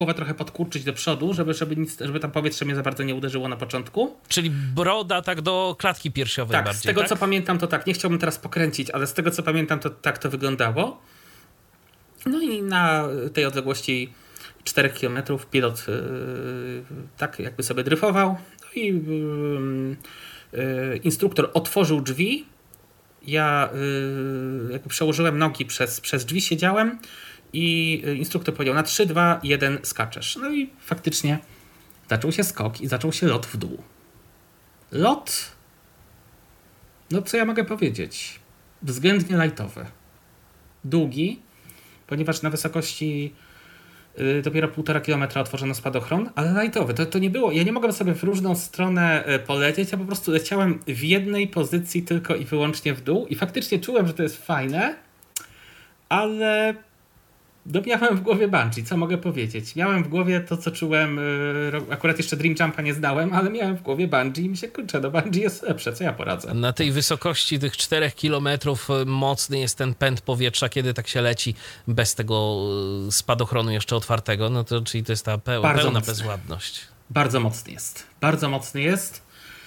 głowę trochę podkurczyć do przodu, żeby tam powietrze mnie za bardzo nie uderzyło na początku. Czyli broda tak do klatki piersiowej tak, bardziej, z tego tak? co pamiętam to tak, nie chciałbym teraz pokręcić, ale z tego co pamiętam to tak to wyglądało. No i na tej odległości 4 km pilot tak jakby sobie dryfował. No i instruktor otworzył drzwi. Ja jakby przełożyłem nogi przez drzwi, siedziałem i instruktor powiedział: na 3, 2, 1 skaczesz. No i faktycznie zaczął się skok i zaczął się lot w dół. Lot, no co ja mogę powiedzieć? Względnie lajtowy. Długi, ponieważ na wysokości dopiero 1,5 kilometra otworzono spadochron, ale lajtowy. To nie było. Ja nie mogłem sobie w różną stronę polecieć, ja po prostu leciałem w jednej pozycji tylko i wyłącznie w dół i faktycznie czułem, że to jest fajne, ale no miałem w głowie bungee, co mogę powiedzieć? Miałem w głowie to, co czułem, akurat jeszcze Dream Jumpa nie zdałem, ale miałem w głowie bungee i mi się kurczę, no bungee jest lepsze, co ja poradzę? Na tej wysokości tych 4 kilometrów mocny jest ten pęd powietrza, kiedy tak się leci bez tego spadochronu jeszcze otwartego, no to czyli to jest ta pełna bezładność. Bardzo mocny jest. Bardzo mocny jest.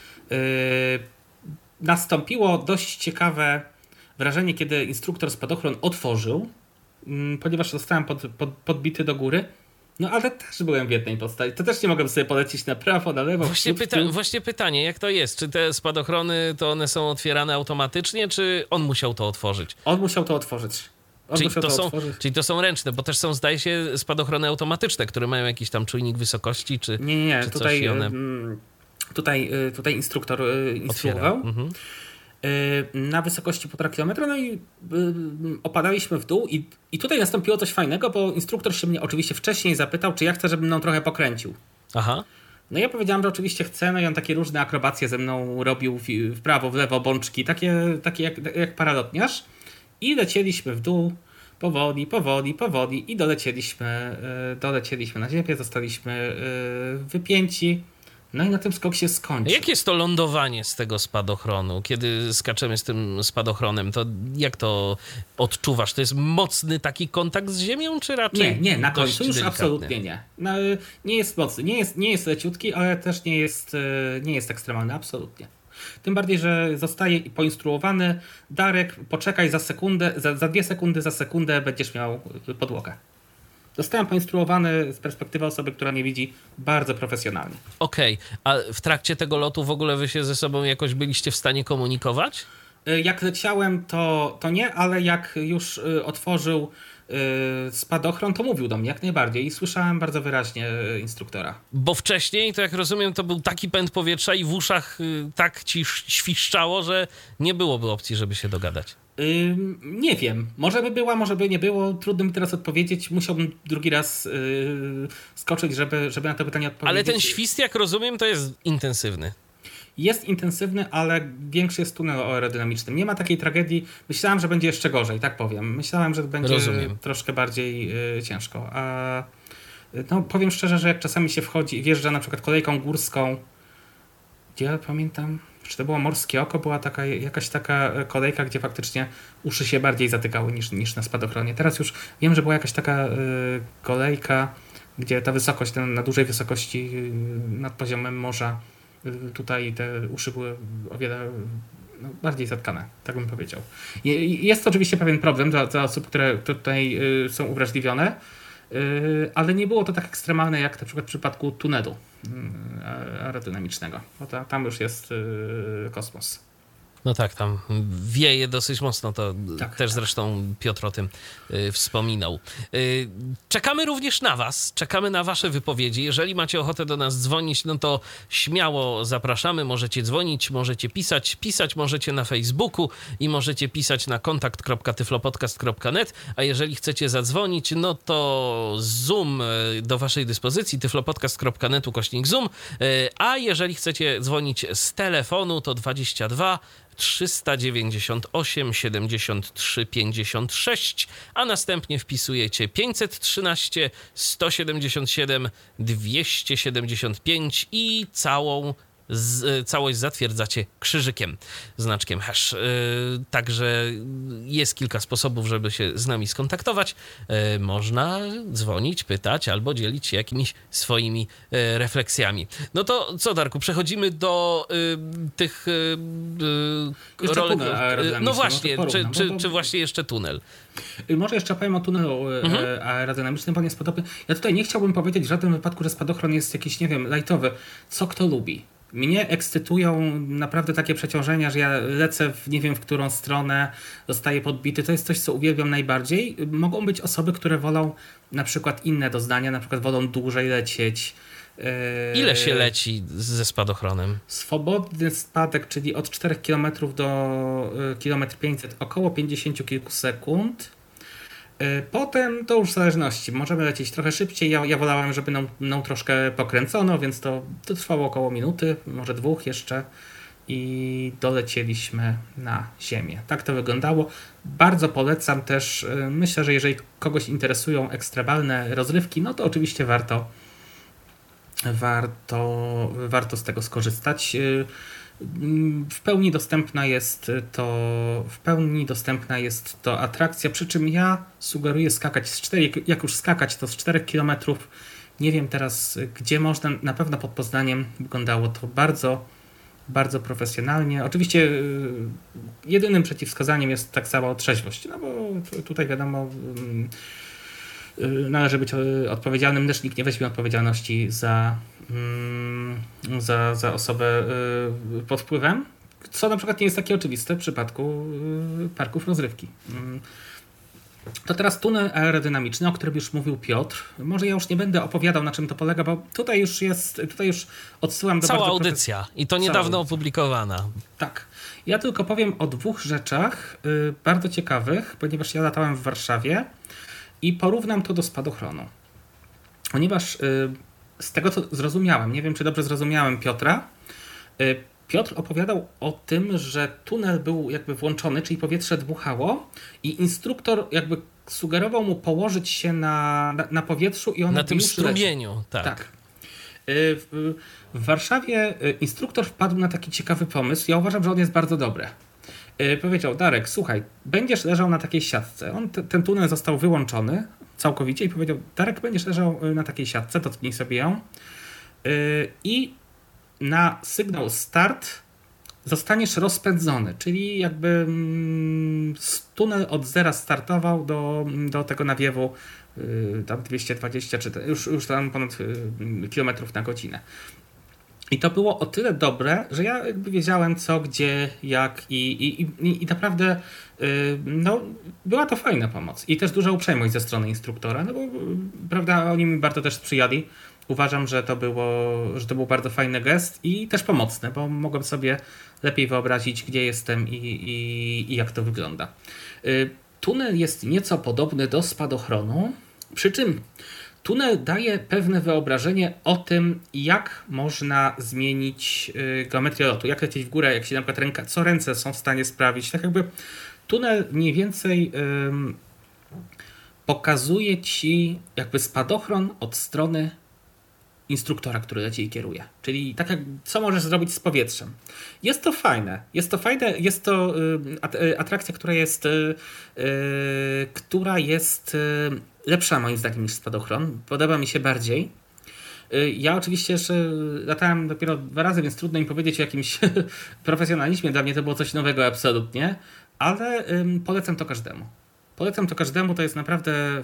Nastąpiło dość ciekawe wrażenie, kiedy instruktor spadochron otworzył, ponieważ zostałem podbity do góry. No ale też byłem w jednej postaci. To też nie mogłem sobie polecieć na prawo, na lewo. Właśnie pytanie, jak to jest? Czy te spadochrony to one są otwierane automatycznie, czy on musiał to otworzyć? On musiał to otworzyć. Czyli to są ręczne, bo też są, zdaje się, spadochrony automatyczne, które mają jakiś tam czujnik wysokości, czy Nie. Czy tutaj instruktor instruował. Na wysokości 1,5 kilometra, no i opadaliśmy w dół i tutaj nastąpiło coś fajnego, bo instruktor się mnie oczywiście wcześniej zapytał, czy ja chcę, żebym mną trochę pokręcił. Aha. No ja powiedziałem, że oczywiście chcę, no i on takie różne akrobacje ze mną robił w prawo, w lewo, bączki, takie jak paralotniarz i lecieliśmy w dół powoli i dolecieliśmy na ziemię, zostaliśmy wypięci. No i na tym skok się skończył. Jak jest to lądowanie z tego spadochronu? Kiedy skaczemy z tym spadochronem, to jak to odczuwasz? To jest mocny taki kontakt z ziemią, czy raczej Nie, na końcu już delikatny? absolutnie nie. No, nie jest mocny, nie jest leciutki, ale też nie jest ekstremalny, absolutnie. Tym bardziej, że zostaje poinstruowany: Darek, poczekaj za sekundę, za 2 sekundy, za sekundę będziesz miał podłogę. Zostałem poinstruowany z perspektywy osoby, która nie widzi, bardzo profesjonalnie. Okej, a w trakcie tego lotu w ogóle wy się ze sobą jakoś byliście w stanie komunikować? Jak leciałem, to nie, ale jak już otworzył spadochron, to mówił do mnie jak najbardziej i słyszałem bardzo wyraźnie instruktora. Bo wcześniej, to jak rozumiem, to był taki pęd powietrza i w uszach tak ci świszczało, że nie byłoby opcji, żeby się dogadać. Nie wiem, może by była, może by nie było, trudno mi teraz odpowiedzieć, musiałbym drugi raz skoczyć, żeby na to pytanie odpowiedzieć. Ale ten świst, jak rozumiem, to jest intensywny. Jest intensywny, ale większy jest tunel aerodynamiczny. Nie ma takiej tragedii. Myślałem, że będzie jeszcze gorzej, tak powiem. Myślałem, że będzie troszkę bardziej ciężko. A no, powiem szczerze, że jak czasami się wchodzi i wjeżdża na przykład kolejką górską, gdzie ja pamiętam, czy to było Morskie Oko, była jakaś taka kolejka, gdzie faktycznie uszy się bardziej zatykały niż na spadochronie. Teraz już wiem, że była jakaś taka kolejka, gdzie ta wysokość, na dużej wysokości nad poziomem morza, tutaj te uszy były o wiele bardziej zatkane, tak bym powiedział. Jest to oczywiście pewien problem dla osób, które tutaj są uwrażliwione, ale nie było to tak ekstremalne jak na przykład w przypadku tunelu aerodynamicznego, bo tam już jest kosmos. No tak, tam wieje dosyć mocno, to tak, też zresztą Piotr o tym wspominał. Czekamy również na was, czekamy na wasze wypowiedzi. Jeżeli macie ochotę do nas dzwonić, no to śmiało zapraszamy, możecie dzwonić, możecie pisać możecie na Facebooku i możecie pisać na kontakt.tyflopodcast.net, a jeżeli chcecie zadzwonić, no to Zoom do waszej dyspozycji, tyflopodcast.net/Zoom, a jeżeli chcecie dzwonić z telefonu, to 22 398 73 56, a następnie wpisujecie 513 177 275 i całą całość zatwierdzacie krzyżykiem, znaczkiem hash. Także jest kilka sposobów, żeby się z nami skontaktować. Można dzwonić, pytać albo dzielić się jakimiś swoimi refleksjami. No to co, Darku, przechodzimy do tych rolek. No właśnie, czy właśnie jeszcze tunel? Może jeszcze powiem o tunelu aerodynamicznym, bo nie jest podobny. Ja tutaj nie chciałbym powiedzieć w żadnym wypadku, że spadochron jest jakiś, nie wiem, lightowy. Co kto lubi. Mnie ekscytują naprawdę takie przeciążenia, że ja lecę nie wiem w którą stronę, zostaję podbity. To jest coś, co uwielbiam najbardziej. Mogą być osoby, które wolą na przykład inne doznania, na przykład wolą dłużej lecieć. Ile się leci ze spadochronem? Swobodny spadek, czyli od 4 km do 1,5 km, około 50 kilku sekund. Potem to już w zależności. Możemy lecieć trochę szybciej. Ja wolałem, żeby mną troszkę pokręcono, więc to trwało około minuty, może 2 jeszcze. I dolecieliśmy na ziemię. Tak to wyglądało. Bardzo polecam też. Myślę, że jeżeli kogoś interesują ekstremalne rozrywki, no to oczywiście warto z tego skorzystać. W pełni dostępna jest to atrakcja, przy czym ja sugeruję skakać jak już skakać, to z 4 km. Nie wiem teraz, gdzie można, na pewno pod Poznaniem wyglądało to bardzo, bardzo profesjonalnie. Oczywiście jedynym przeciwwskazaniem jest tak samo trzeźwość, no bo tutaj wiadomo, należy być odpowiedzialnym, też nikt nie weźmie odpowiedzialności za osobę pod wpływem, co na przykład nie jest takie oczywiste w przypadku parków rozrywki. To teraz tunel aerodynamiczny, o którym już mówił Piotr. Może ja już nie będę opowiadał, na czym to polega, bo tutaj już odsyłam do cała audycja i to niedawno opublikowana. Tak. Ja tylko powiem o 2 rzeczach bardzo ciekawych, ponieważ ja latałem w Warszawie i porównam to do spadochronu. Ponieważ z tego, co zrozumiałem, nie wiem, czy dobrze zrozumiałem Piotra, Piotr opowiadał o tym, że tunel był jakby włączony, czyli powietrze dmuchało i instruktor jakby sugerował mu położyć się na powietrzu i on na tym strumieniu, tak. W Warszawie instruktor wpadł na taki ciekawy pomysł. Ja uważam, że on jest bardzo dobry. Powiedział: Darek, słuchaj, będziesz leżał na takiej siatce. Ten tunel został wyłączony całkowicie i powiedział: Darek, będziesz leżał na takiej siatce, dotknij sobie ją i na sygnał start zostaniesz rozpędzony, czyli jakby tunel od zera startował do tego nawiewu tam 220 czy już tam ponad kilometrów na godzinę. I to było o tyle dobre, że ja jakby wiedziałem co, gdzie, jak i naprawdę no, była to fajna pomoc. I też duża uprzejmość ze strony instruktora, no bo prawda, oni mi bardzo też sprzyjali. Uważam, że to był bardzo fajny gest i też pomocny, bo mogłem sobie lepiej wyobrazić, gdzie jestem i jak to wygląda. Tunel jest nieco podobny do spadochronu, przy czym tunel daje pewne wyobrażenie o tym, jak można zmienić geometrię lotu, jak lecieć w górę, jak się na przykład co ręce są w stanie sprawić. Tak jakby tunel mniej więcej pokazuje ci jakby spadochron od strony instruktora, który leci i kieruje. Czyli tak jak co możesz zrobić z powietrzem. Jest to fajne. Jest to atrakcja, która jest lepsza moim zdaniem niż spadochron. Podoba mi się bardziej. Ja oczywiście jeszcze latałem dopiero 2 razy, więc trudno mi powiedzieć o jakimś profesjonalizmie. Dla mnie to było coś nowego absolutnie, ale polecam to każdemu. To jest naprawdę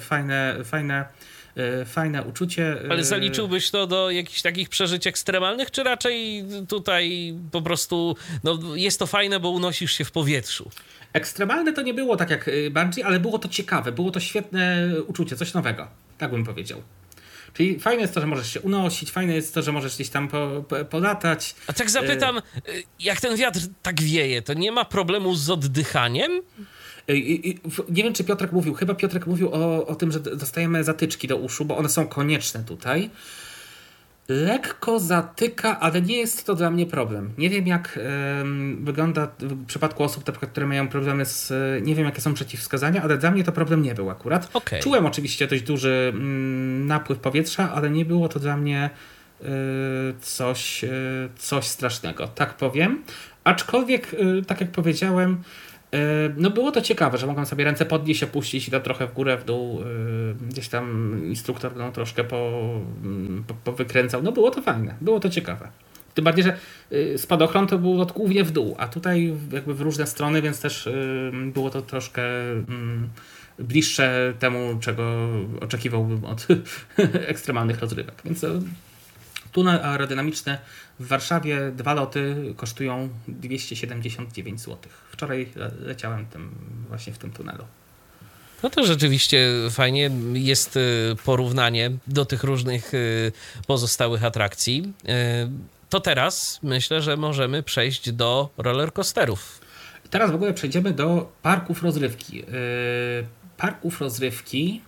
fajne uczucie. Ale zaliczyłbyś to do jakichś takich przeżyć ekstremalnych, czy raczej tutaj po prostu jest to fajne, bo unosisz się w powietrzu? Ekstremalne to nie było tak jak bungee, ale było to ciekawe, było to świetne uczucie, coś nowego, tak bym powiedział. Czyli fajne jest to, że możesz się unosić, fajne jest to, że możesz gdzieś tam polatać. A tak zapytam, jak ten wiatr tak wieje, to nie ma problemu z oddychaniem? Nie wiem, czy Piotrek mówił. Chyba Piotrek mówił o tym, że dostajemy zatyczki do uszu, bo one są konieczne tutaj. Lekko zatyka, ale nie jest to dla mnie problem. Nie wiem, jak wygląda w przypadku osób, które mają problemy nie wiem, jakie są przeciwwskazania, ale dla mnie to problem nie był akurat. Okay. Czułem oczywiście dość duży napływ powietrza, ale nie było to dla mnie coś strasznego, tak powiem. Aczkolwiek, tak jak powiedziałem, no było to ciekawe, że mogłem sobie ręce podnieść, opuścić i to trochę w górę, w dół. Gdzieś tam instruktor troszkę powykręcał. No było to fajne, było to ciekawe. Tym bardziej, że spadochron to był głównie w dół, a tutaj jakby w różne strony, więc też było to troszkę bliższe temu, czego oczekiwałbym od ekstremalnych rozrywek. Więc tunel aerodynamiczny w Warszawie 2 loty kosztują 279 zł. Wczoraj leciałem właśnie w tym tunelu. No to rzeczywiście fajnie jest porównanie do tych różnych pozostałych atrakcji. To teraz myślę, że możemy przejść do rollercoasterów. Teraz w ogóle przejdziemy do parków rozrywki. Parków rozrywki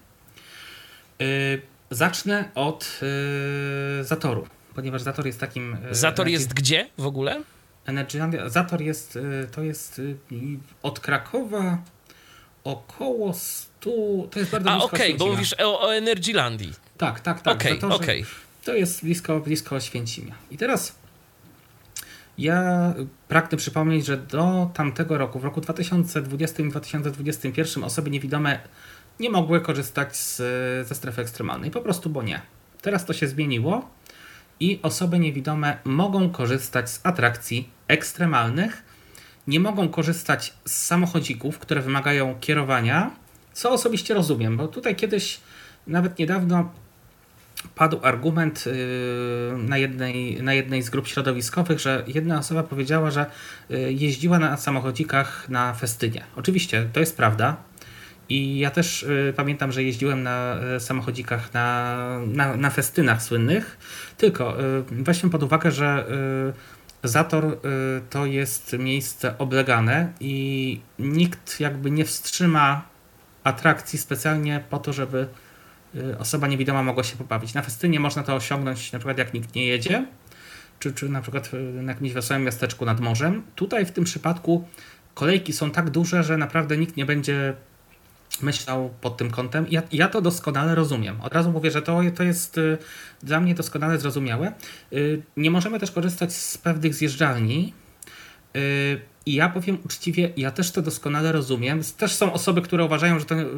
zacznę od Zatoru, ponieważ Zator jest takim... Zator jest gdzie w ogóle? Energylandia. Zator to jest od Krakowa około 100... To jest bardzo blisko Oświęcimia. Bo mówisz o Energylandii. Tak. Okej. To jest blisko Oświęcimia. I teraz ja pragnę przypomnieć, że do tamtego roku, w roku 2020 i 2021 osoby niewidome nie mogły korzystać ze strefy ekstremalnej. Po prostu, bo nie. Teraz to się zmieniło i osoby niewidome mogą korzystać z atrakcji ekstremalnych. Nie mogą korzystać z samochodzików, które wymagają kierowania, co osobiście rozumiem, bo tutaj kiedyś, nawet niedawno, padł argument na jednej z grup środowiskowych, że jedna osoba powiedziała, że jeździła na samochodzikach na festynie. Oczywiście, to jest prawda. I ja też pamiętam, że jeździłem na samochodzikach na festynach słynnych, tylko weźmy pod uwagę, że Zator to jest miejsce oblegane i nikt jakby nie wstrzyma atrakcji specjalnie po to, żeby osoba niewidoma mogła się pobawić. Na festynie można to osiągnąć na przykład jak nikt nie jedzie, czy na przykład na jakimś wesołym miasteczku nad morzem. Tutaj w tym przypadku kolejki są tak duże, że naprawdę nikt nie będzie myślał pod tym kątem. Ja to doskonale rozumiem. Od razu mówię, że to jest dla mnie doskonale zrozumiałe. Nie możemy też korzystać z pewnych zjeżdżalni. I ja powiem uczciwie, ja też to doskonale rozumiem. Też są osoby, które uważają,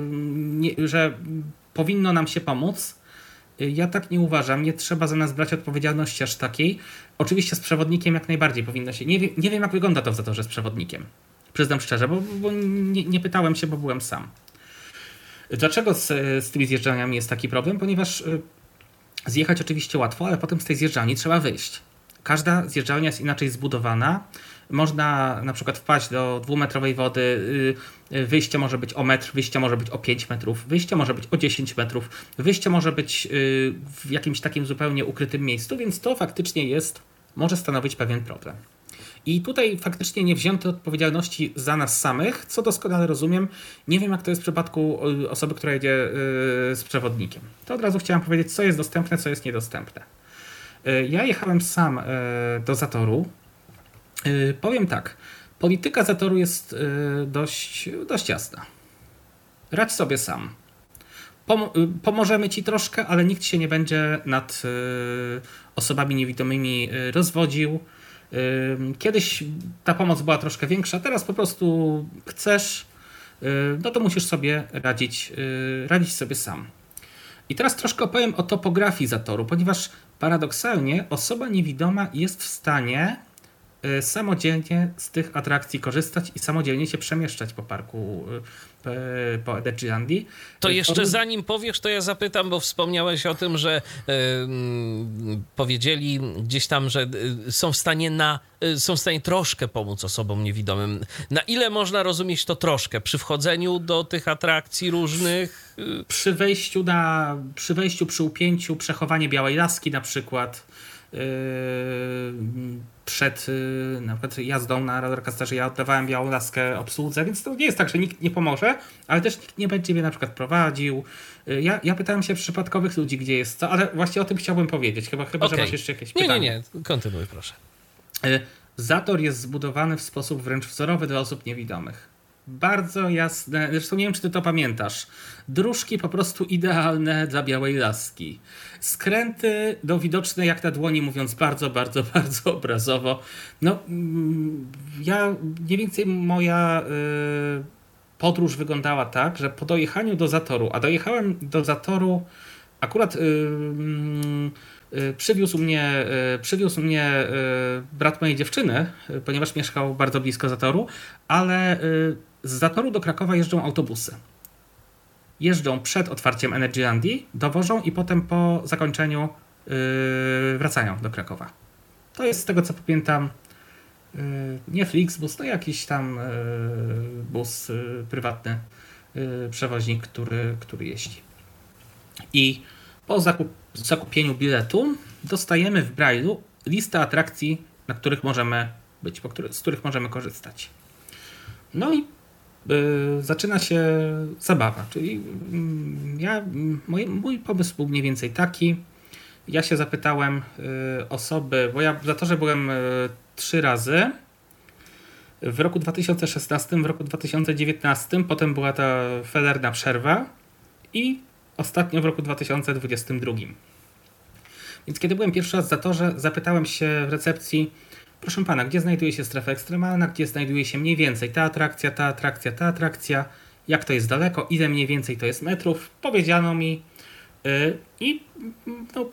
że powinno nam się pomóc. Ja tak nie uważam. Nie trzeba za nas brać odpowiedzialności aż takiej. Oczywiście z przewodnikiem jak najbardziej powinno się. Nie wiem jak wygląda to w Zatorze z przewodnikiem. Przyznam szczerze, bo nie pytałem się, bo byłem sam. Dlaczego z tymi zjeżdżalniami jest taki problem? Ponieważ zjechać oczywiście łatwo, ale potem z tej zjeżdżalni trzeba wyjść. Każda zjeżdżalnia jest inaczej zbudowana. Można na przykład wpaść do 2-metrowej wody, wyjście może być o metr, wyjście może być o 5 metrów, wyjście może być o 10 metrów, wyjście może być w jakimś takim zupełnie ukrytym miejscu, więc to faktycznie może stanowić pewien problem. I tutaj faktycznie nie wzięto odpowiedzialności za nas samych, co doskonale rozumiem. Nie wiem, jak to jest w przypadku osoby, która jedzie z przewodnikiem. To od razu chciałem powiedzieć, co jest dostępne, co jest niedostępne. Ja jechałem sam do Zatoru. Powiem tak, polityka Zatoru jest dość jasna. Radź sobie sam. Pomożemy ci troszkę, ale nikt się nie będzie nad osobami niewidomymi rozwodził. Kiedyś ta pomoc była troszkę większa, teraz po prostu chcesz, no to musisz sobie radzić sobie sam. I teraz troszkę opowiem o topografii Zatoru, ponieważ paradoksalnie osoba niewidoma jest w stanie samodzielnie z tych atrakcji korzystać i samodzielnie się przemieszczać po parku, po Energylandii. To jeszcze zanim powiesz, to ja zapytam, bo wspomniałeś o tym, że powiedzieli gdzieś tam, że są w stanie troszkę pomóc osobom niewidomym. Na ile można rozumieć to troszkę? Przy wchodzeniu do tych atrakcji różnych? Przy upięciu, przechowanie białej laski na przykład. Przed na przykład jazdą na rollercoasterze ja oddawałem białą laskę obsłudze, więc to nie jest tak, że nikt nie pomoże, ale też nikt nie będzie mnie na przykład prowadził. Ja pytałem się przypadkowych ludzi, gdzie jest co, ale właśnie o tym chciałbym powiedzieć, chyba okay. Że masz jeszcze jakieś pytanie. Nie, kontynuuj proszę. Zator jest zbudowany w sposób wręcz wzorowy dla osób niewidomych. bardzo jasne, zresztą nie wiem, czy ty to pamiętasz. Dróżki po prostu idealne dla białej laski. Skręty widoczne jak na dłoni, mówiąc bardzo, bardzo, bardzo obrazowo. No, ja mniej więcej moja podróż wyglądała tak, że po dojechaniu do Zatoru, a dojechałem do Zatoru akurat przywiózł mnie brat mojej dziewczyny, ponieważ mieszkał bardzo blisko Zatoru, ale z Zatoru do Krakowa jeżdżą autobusy. Jeżdżą przed otwarciem Energylandii, dowożą i potem po zakończeniu wracają do Krakowa. To jest z tego co pamiętam nie Flixbus, no jakiś tam bus prywatny, przewoźnik, który jeździ. I po zakupieniu biletu dostajemy w Braille'u listę atrakcji, na których możemy być, z których możemy korzystać. No i zaczyna się zabawa. Czyli mój pomysł był mniej więcej taki. Ja się zapytałem osoby, bo ja w Zatorze byłem 3 razy. W roku 2016, w roku 2019, potem była ta felerna przerwa i ostatnio w roku 2022. Więc kiedy byłem pierwszy raz w Zatorze, zapytałem się w recepcji: proszę pana, gdzie znajduje się strefa ekstremalna, gdzie znajduje się mniej więcej ta atrakcja, jak to jest daleko, ile mniej więcej to jest metrów. Powiedziano mi i no,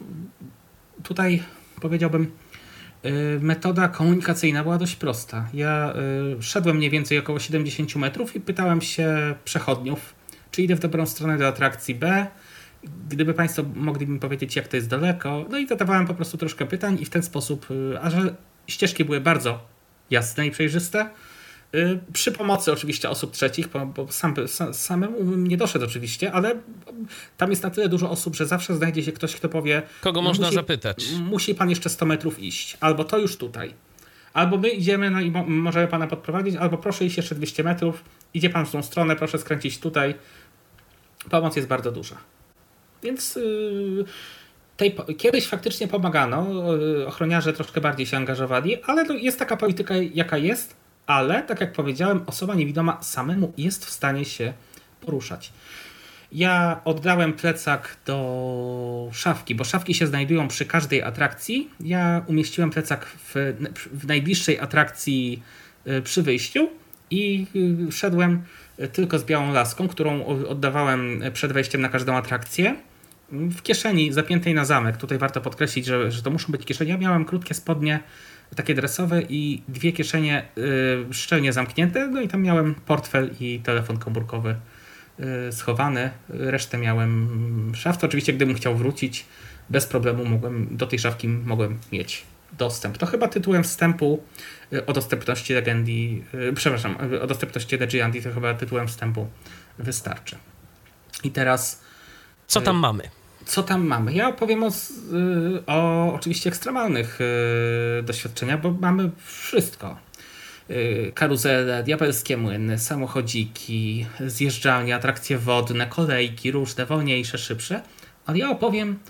tutaj powiedziałbym, metoda komunikacyjna była dość prosta. Ja szedłem mniej więcej około 70 metrów i pytałem się przechodniów, czy idę w dobrą stronę do atrakcji B. Gdyby Państwo mogli mi powiedzieć, jak to jest daleko. No i zadawałem po prostu troszkę pytań i w ten sposób, a że ścieżki były bardzo jasne i przejrzyste, przy pomocy oczywiście osób trzecich, bo samemu nie doszedł oczywiście, ale tam jest na tyle dużo osób, że zawsze znajdzie się ktoś, kto powie: kogo można zapytać. Musi pan jeszcze 100 metrów iść, albo to już tutaj. Albo my idziemy, no i możemy pana podprowadzić, albo proszę iść jeszcze 200 metrów, idzie pan w tą stronę, proszę skręcić tutaj. Pomoc jest bardzo duża. Więc kiedyś faktycznie pomagano, ochroniarze troszkę bardziej się angażowali, ale jest taka polityka, jaka jest, ale tak jak powiedziałem, osoba niewidoma samemu jest w stanie się poruszać. Ja oddałem plecak do szafki, bo szafki się znajdują przy każdej atrakcji. Ja umieściłem plecak w najbliższej atrakcji przy wyjściu i szedłem tylko z białą laską, którą oddawałem przed wejściem na każdą atrakcję. W kieszeni zapiętej na zamek. Tutaj warto podkreślić, że to muszą być kieszenie. Ja miałem krótkie spodnie, takie dresowe i 2 kieszenie szczelnie zamknięte. No i tam miałem portfel i telefon komórkowy schowany. Resztę miałem w szafce. Oczywiście gdybym chciał wrócić, bez problemu do tej szafki mogłem mieć dostęp. To chyba tytułem wstępu o dostępności o dostępności Energylandii to chyba tytułem wstępu wystarczy. I teraz co tam mamy? Co tam mamy? Ja opowiem o oczywiście ekstremalnych doświadczeniach, bo mamy wszystko. Karuzele, diabelskie młyny, samochodziki, zjeżdżalnie, atrakcje wodne, kolejki różne, wolniejsze, szybsze. Ale ja opowiem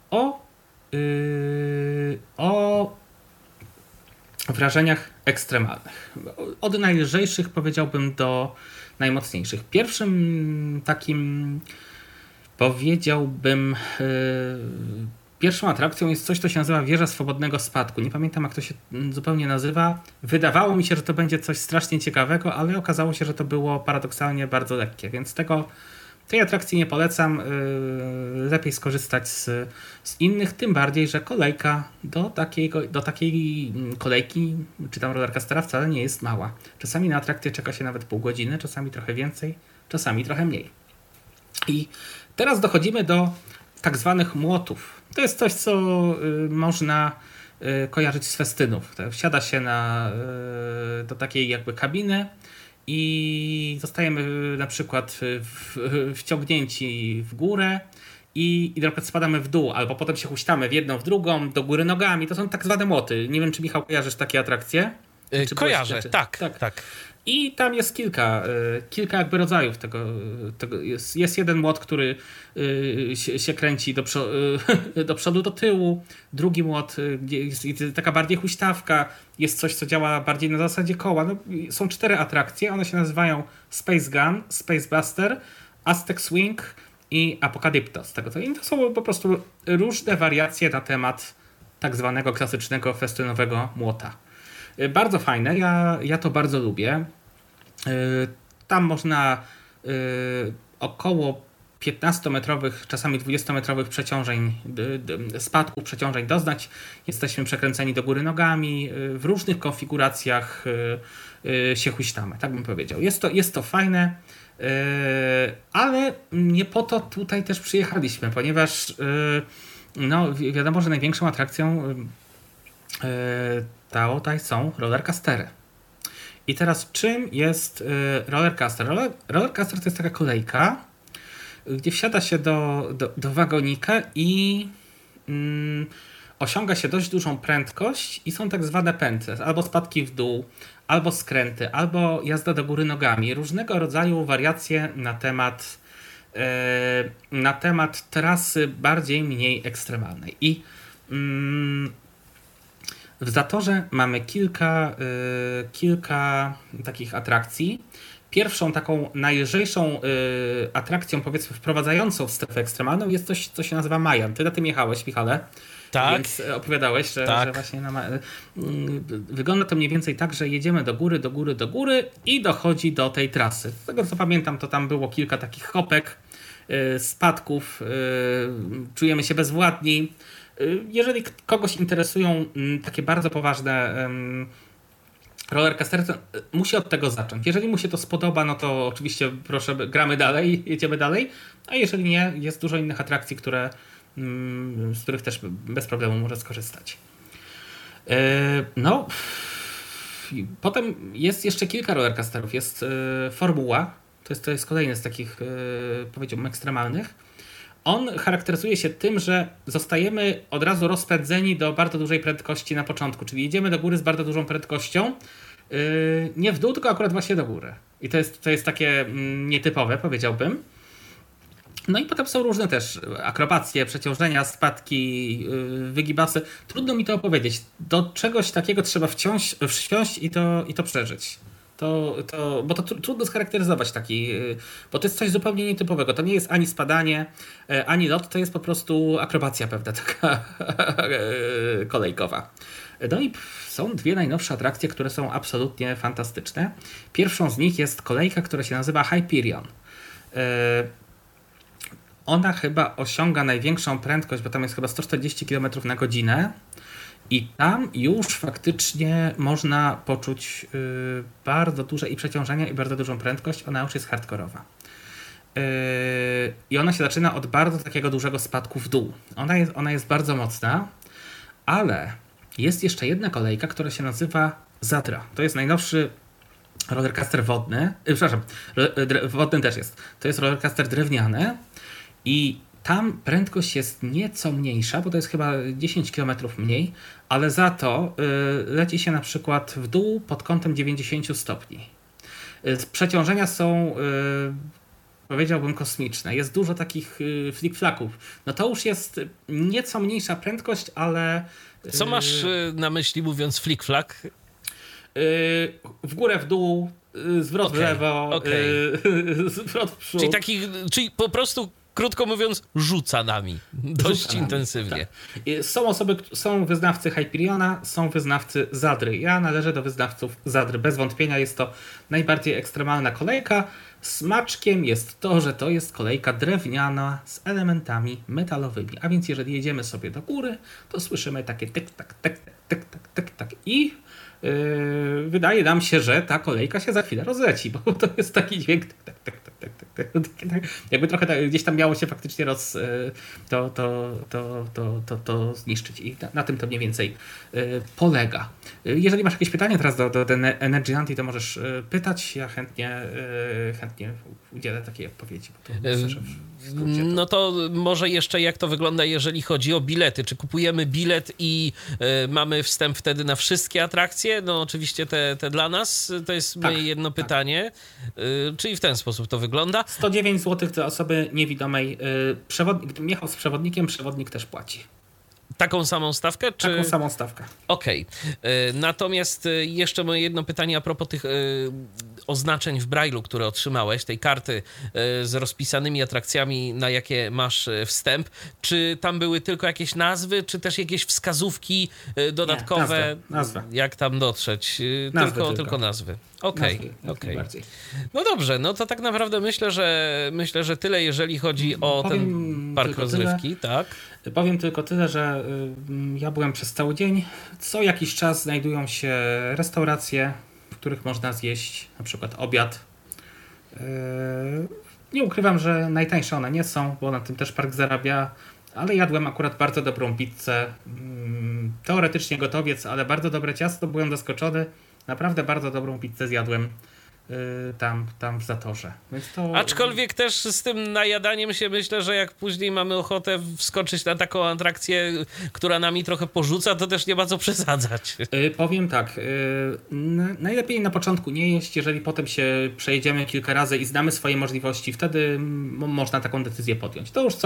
o wrażeniach ekstremalnych. Od najlżejszych powiedziałbym do najmocniejszych. Pierwszym takim powiedziałbym pierwszą atrakcją jest coś, co się nazywa Wieża Swobodnego Spadku. Nie pamiętam, jak to się zupełnie nazywa. Wydawało mi się, że to będzie coś strasznie ciekawego, ale okazało się, że to było paradoksalnie bardzo lekkie, więc tej atrakcji nie polecam. Lepiej skorzystać z innych, tym bardziej, że kolejka do takiej kolejki, czy tam rollercoastera wcale nie jest mała. Czasami na atrakcję czeka się nawet pół godziny, czasami trochę więcej, czasami trochę mniej. I teraz dochodzimy do tak zwanych młotów. To jest coś, co można kojarzyć z festynów. Wsiada się do takiej jakby kabiny i zostajemy na przykład wciągnięci w górę i na przykład spadamy w dół, albo potem się huśtamy w jedną, w drugą, do góry nogami. To są tak zwane młoty. Nie wiem, czy Michał kojarzysz takie atrakcje. Kojarzę, tak. I tam jest kilka jakby rodzajów tego jest jeden młot, który się kręci do przodu, do tyłu. Drugi młot, gdzie jest taka bardziej huśtawka. Jest coś, co działa bardziej na zasadzie koła. No, są 4 atrakcje. One się nazywają Space Gun, Space Buster, Aztec Swing i Apocalypto. I to są po prostu różne wariacje na temat tak zwanego klasycznego festynowego młota. Bardzo fajne, ja to bardzo lubię. Tam można około 15-metrowych, czasami 20-metrowych przeciążeń, spadków przeciążeń doznać. Jesteśmy przekręceni do góry nogami, w różnych konfiguracjach się huśtamy, tak bym powiedział. Jest to fajne, ale nie po to tutaj też przyjechaliśmy, ponieważ no, wiadomo, że największą atrakcją tutaj są rollercoastery. I teraz czym jest rollercoaster? Rollercoaster to jest taka kolejka, gdzie wsiada się do wagonika i osiąga się dość dużą prędkość i są tak zwane pętle, albo spadki w dół, albo skręty, albo jazda do góry nogami. Różnego rodzaju wariacje na temat trasy bardziej, mniej ekstremalnej. I w Zatorze mamy kilka takich atrakcji. Pierwszą taką najlżejszą atrakcją, powiedzmy wprowadzającą w strefę ekstremalną jest coś, co się nazywa Majan. Ty na tym jechałeś, Michale. Tak. Więc opowiadałeś, że właśnie wygląda to mniej więcej tak, że jedziemy do góry i dochodzi do tej trasy. Z tego co pamiętam, to tam było kilka takich hopek, spadków, czujemy się bezwładni. Jeżeli kogoś interesują takie bardzo poważne rollercoastery, to musi od tego zacząć. Jeżeli mu się to spodoba, no to oczywiście proszę, gramy dalej, jedziemy dalej, a jeżeli nie, jest dużo innych atrakcji, z których też bez problemu może skorzystać. No, potem jest jeszcze kilka rollercoasterów. Jest Formuła, to jest kolejny z takich, powiedziałbym, ekstremalnych. On charakteryzuje się tym, że zostajemy od razu rozpędzeni do bardzo dużej prędkości na początku, czyli jedziemy do góry z bardzo dużą prędkością, nie w dół, tylko akurat właśnie do góry. I to jest takie nietypowe, powiedziałbym. No i potem są różne też akrobacje, przeciążenia, spadki, wygibasy. Trudno mi to opowiedzieć. Do czegoś takiego trzeba wsiąść i to przeżyć. Bo to trudno scharakteryzować bo to jest coś zupełnie nietypowego. To nie jest ani spadanie, ani lot, to jest po prostu akrobacja pewna taka kolejkowa. No i są 2 najnowsze atrakcje, które są absolutnie fantastyczne. Pierwszą z nich jest kolejka, która się nazywa Hyperion. Ona chyba osiąga największą prędkość, bo tam jest chyba 140 km na godzinę. I tam już faktycznie można poczuć bardzo duże i przeciążenia i bardzo dużą prędkość. Ona już jest hardkorowa. I ona się zaczyna od bardzo takiego dużego spadku w dół. Ona jest bardzo mocna, ale jest jeszcze jedna kolejka, która się nazywa Zadra. To jest najnowszy rollercoaster wodny. Wodny też jest. To jest rollercoaster drewniany i tam prędkość jest nieco mniejsza, bo to jest chyba 10 km mniej, ale za to leci się na przykład w dół pod kątem 90 stopni. Przeciążenia są, powiedziałbym, kosmiczne. Jest dużo takich flick-flaków. No to już jest nieco mniejsza prędkość, ale... Co masz na myśli, mówiąc flick-flack? W górę, w dół, zwrot w lewo, zwrot w przód. Czyli po prostu... Krótko mówiąc, rzuca nami dość intensywnie. Tak. Są wyznawcy Hyperiona, są wyznawcy Zadry. Ja należę do wyznawców Zadry. Bez wątpienia jest to najbardziej ekstremalna kolejka. Smaczkiem jest to, że to jest kolejka drewniana z elementami metalowymi. A więc jeżeli jedziemy sobie do góry, to słyszymy takie tyk-tak, tyk-tak i wydaje nam się, że ta kolejka się za chwilę rozleci, bo to jest taki dźwięk tyk-tak. Jakby trochę gdzieś tam miało się faktycznie to zniszczyć i na tym to mniej więcej polega. Jeżeli masz jakieś pytania teraz do Energy Anti, to możesz pytać, ja chętnie udzielę takiej odpowiedzi. Bo to myślę, że no to może jeszcze jak to wygląda, jeżeli chodzi o bilety. Czy kupujemy bilet i mamy wstęp wtedy na wszystkie atrakcje? No oczywiście te dla nas, to jest moje jedno pytanie. Czyli w ten sposób to wygląda? 109 zł dla osoby niewidomej. Gdybym jechał z przewodnikiem, przewodnik też płaci. Taką samą stawkę? Czy... Taką samą stawkę. Okej. Natomiast jeszcze moje jedno pytanie a propos tych oznaczeń w Braille'u, które otrzymałeś, tej karty z rozpisanymi atrakcjami, na jakie masz wstęp. Czy tam były tylko jakieś nazwy, czy też jakieś wskazówki dodatkowe? Nie, nazwę. Jak tam dotrzeć? Tylko nazwy. Okej. No dobrze, no to tak naprawdę myślę, że tyle, jeżeli chodzi o ten park rozrywki, tak? Powiem tylko tyle, że ja byłem przez cały dzień. Co jakiś czas znajdują się restauracje, w których można zjeść na przykład obiad. Nie ukrywam, że najtańsze one nie są, bo na tym też park zarabia, ale jadłem akurat bardzo dobrą pizzę. Teoretycznie gotowiec, ale bardzo dobre ciasto. Byłem zaskoczony. Naprawdę bardzo dobrą pizzę zjadłem tam w Zatorze. Więc to... Aczkolwiek też z tym najadaniem się myślę, że jak później mamy ochotę wskoczyć na taką atrakcję, która nami trochę porzuca, to też nie ma co przesadzać. Powiem tak, najlepiej na początku nie jeść, jeżeli potem się przejedziemy kilka razy i znamy swoje możliwości, wtedy można taką decyzję podjąć. To już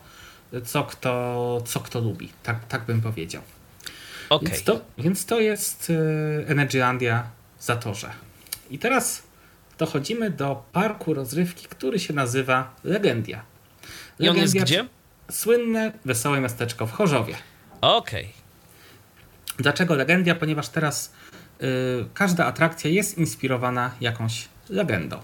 co kto lubi, tak bym powiedział. Okay. Więc to jest Energylandia w Zatorze. I teraz dochodzimy do parku rozrywki, który się nazywa Legendia. I on jest gdzie? Słynne, wesołe miasteczko w Chorzowie. Okej. Dlaczego Legendia? Ponieważ teraz każda atrakcja jest inspirowana jakąś legendą.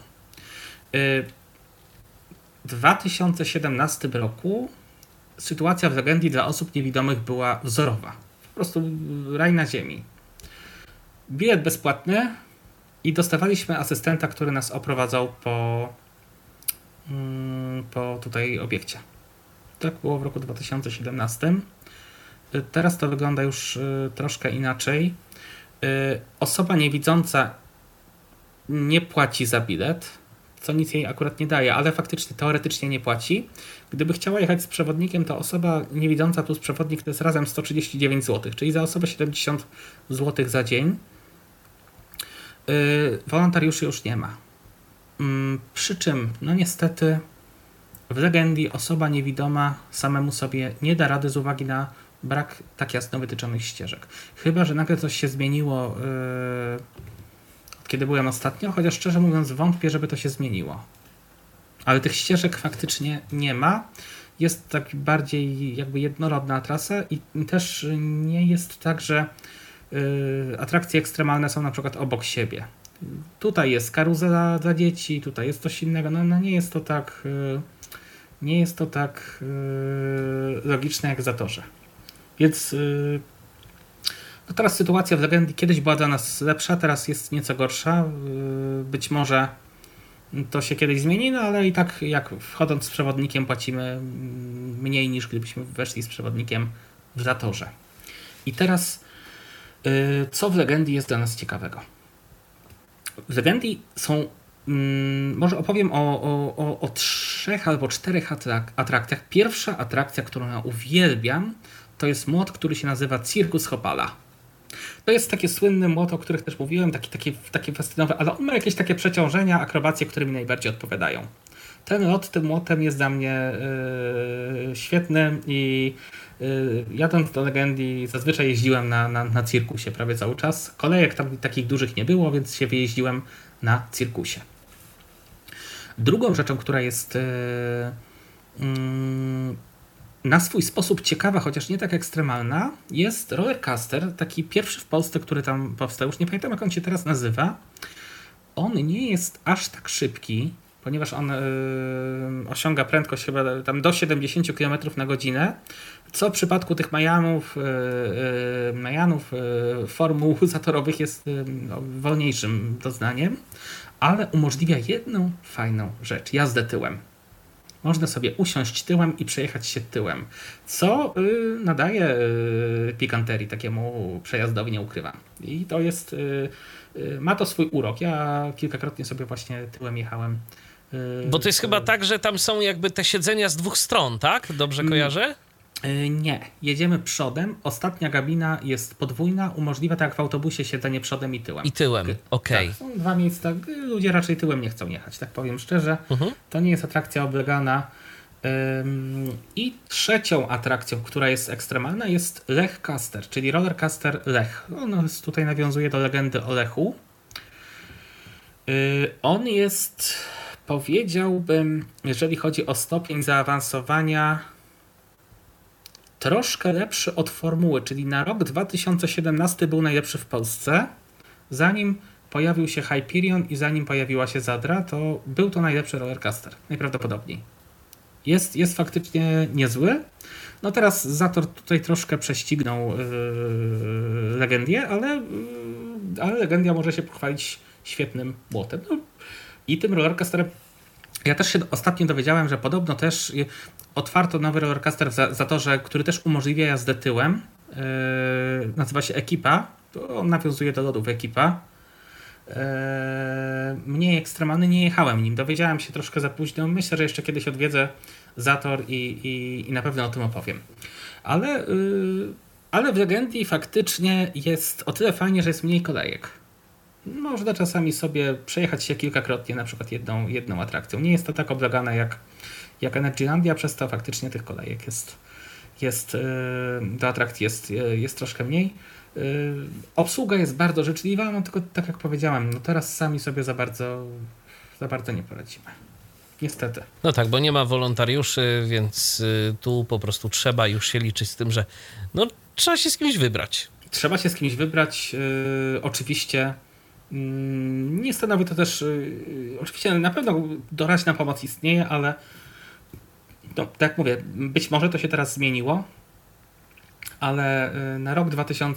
W 2017 roku sytuacja w Legendii dla osób niewidomych była wzorowa. Po prostu raj na ziemi. Bilet bezpłatny i dostawaliśmy asystenta, który nas oprowadzał po tutaj obiekcie. Tak było w roku 2017. Teraz to wygląda już troszkę inaczej. Osoba niewidząca nie płaci za bilet, co nic jej akurat nie daje, ale faktycznie teoretycznie nie płaci. Gdyby chciała jechać z przewodnikiem, to osoba niewidząca plus przewodnik to jest razem 139 zł, czyli za osobę 70 zł za dzień. Wolontariuszy już nie ma. Przy czym, no niestety, w Legendii osoba niewidoma samemu sobie nie da rady z uwagi na brak tak jasno wytyczonych ścieżek. Chyba że nagle coś się zmieniło, kiedy byłem ostatnio, chociaż szczerze mówiąc wątpię, żeby to się zmieniło. Ale tych ścieżek faktycznie nie ma. Jest tak bardziej jakby jednorodna trasa i też nie jest tak, że atrakcje ekstremalne są na przykład obok siebie. Tutaj jest karuzela dla dzieci, tutaj jest coś innego. No nie jest to tak logiczne jak w Zatorze. Więc no teraz sytuacja w Legendii kiedyś była dla nas lepsza, teraz jest nieco gorsza. Być może to się kiedyś zmieni, no ale i tak jak wchodząc z przewodnikiem płacimy mniej niż gdybyśmy weszli z przewodnikiem w Zatorze. I teraz co w Legendii jest dla nas ciekawego? W Legendii są, może opowiem o 3 albo 4 atrakcjach. Pierwsza atrakcja, którą ja uwielbiam, to jest młot, który się nazywa Circus Hopala. To jest taki słynny młot, o których też mówiłem, takie festynowe, ale on ma jakieś takie przeciążenia, akrobacje, które mi najbardziej odpowiadają. Ten lot tym młotem jest dla mnie świetny i jadąc do Legendii zazwyczaj jeździłem na cirkusie prawie cały czas. Kolejek tam takich dużych nie było, więc się wyjeździłem na cirkusie. Drugą rzeczą, która jest na swój sposób ciekawa, chociaż nie tak ekstremalna, jest rollercoaster, taki pierwszy w Polsce, który tam powstał. Już nie pamiętam, jak on się teraz nazywa. On nie jest aż tak szybki, ponieważ on osiąga prędkość chyba tam do 70 km na godzinę, co w przypadku tych Majanów formuł zatorowych jest wolniejszym doznaniem, ale umożliwia jedną fajną rzecz, jazdę tyłem. Można sobie usiąść tyłem i przejechać się tyłem, co nadaje pikanterii takiemu przejazdowi, nie ukrywam. I to jest, ma to swój urok. Ja kilkakrotnie sobie właśnie tyłem jechałem. Bo to jest chyba tak, że tam są jakby te siedzenia z dwóch stron, tak? Dobrze kojarzę? Nie, jedziemy przodem. Ostatnia kabina jest podwójna, umożliwia tak jak w autobusie siedzenie przodem i tyłem. I tyłem, okej. Tak, są dwa miejsca, ludzie raczej tyłem nie chcą jechać, tak powiem szczerze. To nie jest atrakcja oblegana. I trzecią atrakcją, która jest ekstremalna, jest Lech Caster, czyli rollercoaster Lech. On tutaj nawiązuje do legendy o Lechu. On jest, powiedziałbym, jeżeli chodzi o stopień zaawansowania, troszkę lepszy od formuły, czyli na rok 2017 był najlepszy w Polsce. Zanim pojawił się Hyperion i zanim pojawiła się Zadra, to był to najlepszy rollercoaster, najprawdopodobniej. Jest faktycznie niezły. No teraz Zator tutaj troszkę prześcignął Legendię, ale Legendia może się pochwalić świetnym młotem. No, i tym rollercoasterem ja też się ostatnio dowiedziałem, że podobno też otwarto nowy rollercoaster w Zatorze, który też umożliwia jazdę tyłem. Nazywa się Ekipa. On nawiązuje do lodów Ekipa. Mniej ekstremalny, nie jechałem nim. Dowiedziałem się troszkę za późno. Myślę, że jeszcze kiedyś odwiedzę Zator i na pewno o tym opowiem. Ale w Legendii faktycznie jest o tyle fajnie, że jest mniej kolejek. Można czasami sobie przejechać się kilkakrotnie, na przykład jedną atrakcją. Nie jest to tak oblegane jak Energylandia, przez to faktycznie tych kolejek do atrakcji jest troszkę mniej. Obsługa jest bardzo życzliwa, no tylko tak jak powiedziałem, no teraz sami sobie za bardzo nie poradzimy. Niestety. No tak, bo nie ma wolontariuszy, więc tu po prostu trzeba już się liczyć z tym, że no, trzeba się z kimś wybrać. Trzeba się z kimś wybrać, oczywiście. Nie stanowi to też, oczywiście na pewno doraźna pomoc istnieje, ale no, tak jak mówię, być może to się teraz zmieniło, ale na rok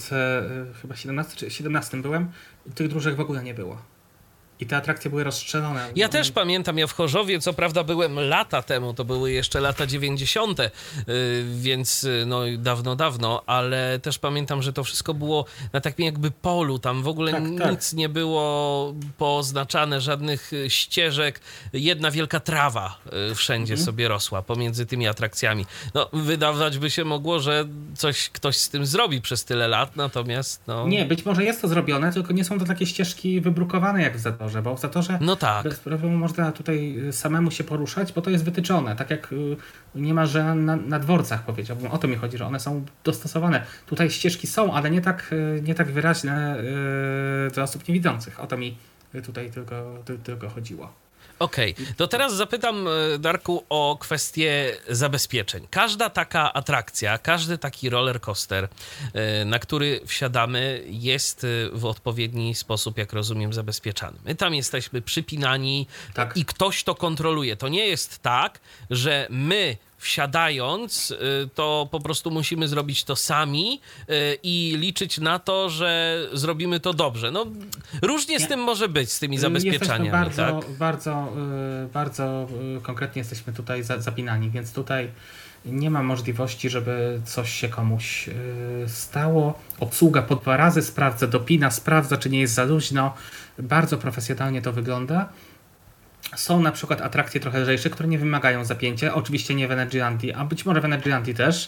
2017 czy 2017 byłem, tych dróżek w ogóle nie było. I te atrakcje były rozstrzelone. Ja też pamiętam, ja w Chorzowie, co prawda byłem lata temu, to były jeszcze lata 90., więc no dawno, ale też pamiętam, że to wszystko było na takim jakby polu, tam w ogóle nic nie było pooznaczane, żadnych ścieżek, jedna wielka trawa wszędzie sobie rosła pomiędzy tymi atrakcjami. No wydawać by się mogło, że ktoś z tym zrobi przez tyle lat, natomiast no... Nie, być może jest to zrobione, tylko nie są to takie ścieżki wybrukowane jak w Zatorze. Bo w Zatorze no tak. bez problemu można tutaj samemu się poruszać, bo to jest wytyczone. Tak jak nie ma, że na dworcach, powiedziałbym. O to mi chodzi, że one są dostosowane. Tutaj ścieżki są, ale nie tak wyraźne dla osób niewidzących. O to mi tutaj tylko chodziło. Okej, to teraz zapytam, Darku, o kwestię zabezpieczeń. Każda taka atrakcja, każdy taki roller coaster, na który wsiadamy, jest w odpowiedni sposób, jak rozumiem, zabezpieczany. My tam jesteśmy przypinani i ktoś to kontroluje. To nie jest tak, że my wsiadając, to po prostu musimy zrobić to sami i liczyć na to, że zrobimy to dobrze. No, różnie z tym może być, z tymi zabezpieczeniami. Bardzo konkretnie jesteśmy tutaj zapinani, więc tutaj nie ma możliwości, żeby coś się komuś stało. Obsługa po 2 razy sprawdza, dopina, sprawdza, czy nie jest za luźno. Bardzo profesjonalnie to wygląda. Są na przykład atrakcje trochę lżejsze, które nie wymagają zapięcia. Oczywiście nie w Energylandii, a być może w Energylandii też,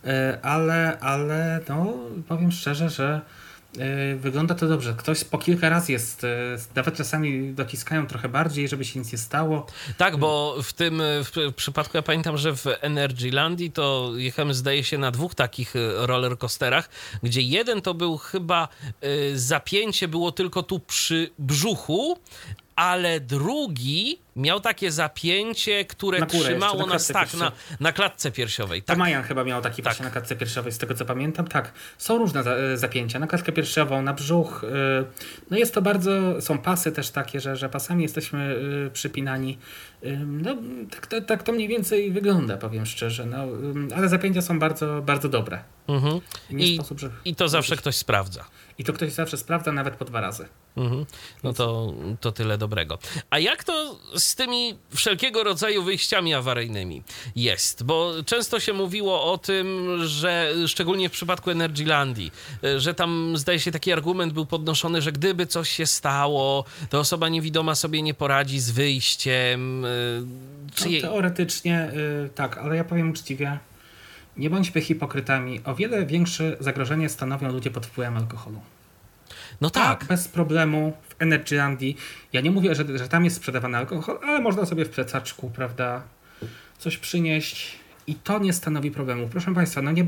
ale no, powiem szczerze, że wygląda to dobrze. Ktoś po kilka razy jest, nawet czasami dociskają trochę bardziej, żeby się nic nie stało. Tak, bo w przypadku ja pamiętam, że w Energylandii to jechałem, zdaje się, na 2 takich rollercoasterach, gdzie jeden to był chyba zapięcie było tylko tu przy brzuchu, ale drugi miał takie zapięcie, które trzymało nas na klatce piersiowej. Tak. Majan chyba miał taki właśnie na klatce piersiowej, z tego co pamiętam. Tak, są różne zapięcia na klatkę piersiową, na brzuch. No jest to bardzo, są pasy też takie, że pasami jesteśmy przypinani. No tak to mniej więcej wygląda, powiem szczerze. No, ale zapięcia są bardzo, bardzo dobre. I to zawsze ktoś sprawdza. I to ktoś zawsze sprawdza, nawet po 2 razy. No to tyle dobrego. A jak to z tymi wszelkiego rodzaju wyjściami awaryjnymi jest? Bo często się mówiło o tym, że szczególnie w przypadku Energylandii, że tam zdaje się taki argument był podnoszony, że gdyby coś się stało, to osoba niewidoma sobie nie poradzi z wyjściem. Teoretycznie tak, ale ja powiem uczciwie, nie bądźmy hipokrytami. O wiele większe zagrożenie stanowią ludzie pod wpływem alkoholu. No tak. Bez problemu w Energylandii. Ja nie mówię, że tam jest sprzedawany alkohol, ale można sobie w plecaczku, prawda, coś przynieść i to nie stanowi problemu. Proszę Państwa, no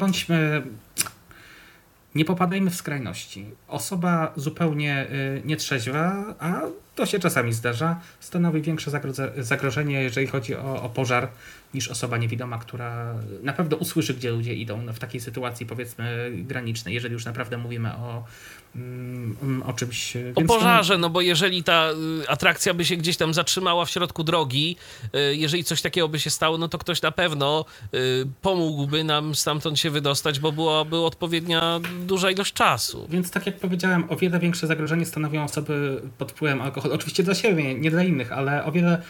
nie popadajmy w skrajności. Osoba zupełnie nietrzeźwa, a to się czasami zdarza, stanowi większe zagrożenie, jeżeli chodzi o pożar, niż osoba niewidoma, która na pewno usłyszy, gdzie ludzie idą, no w takiej sytuacji, powiedzmy, granicznej, jeżeli już naprawdę mówimy o czymś. O pożarze, no bo jeżeli ta atrakcja by się gdzieś tam zatrzymała w środku drogi, jeżeli coś takiego by się stało, no to ktoś na pewno pomógłby nam stamtąd się wydostać, bo byłaby odpowiednia duża ilość czasu. Więc tak jak powiedziałem, o wiele większe zagrożenie stanowią osoby pod wpływem alkoholu. Oczywiście dla siebie, nie dla innych, ale o wiele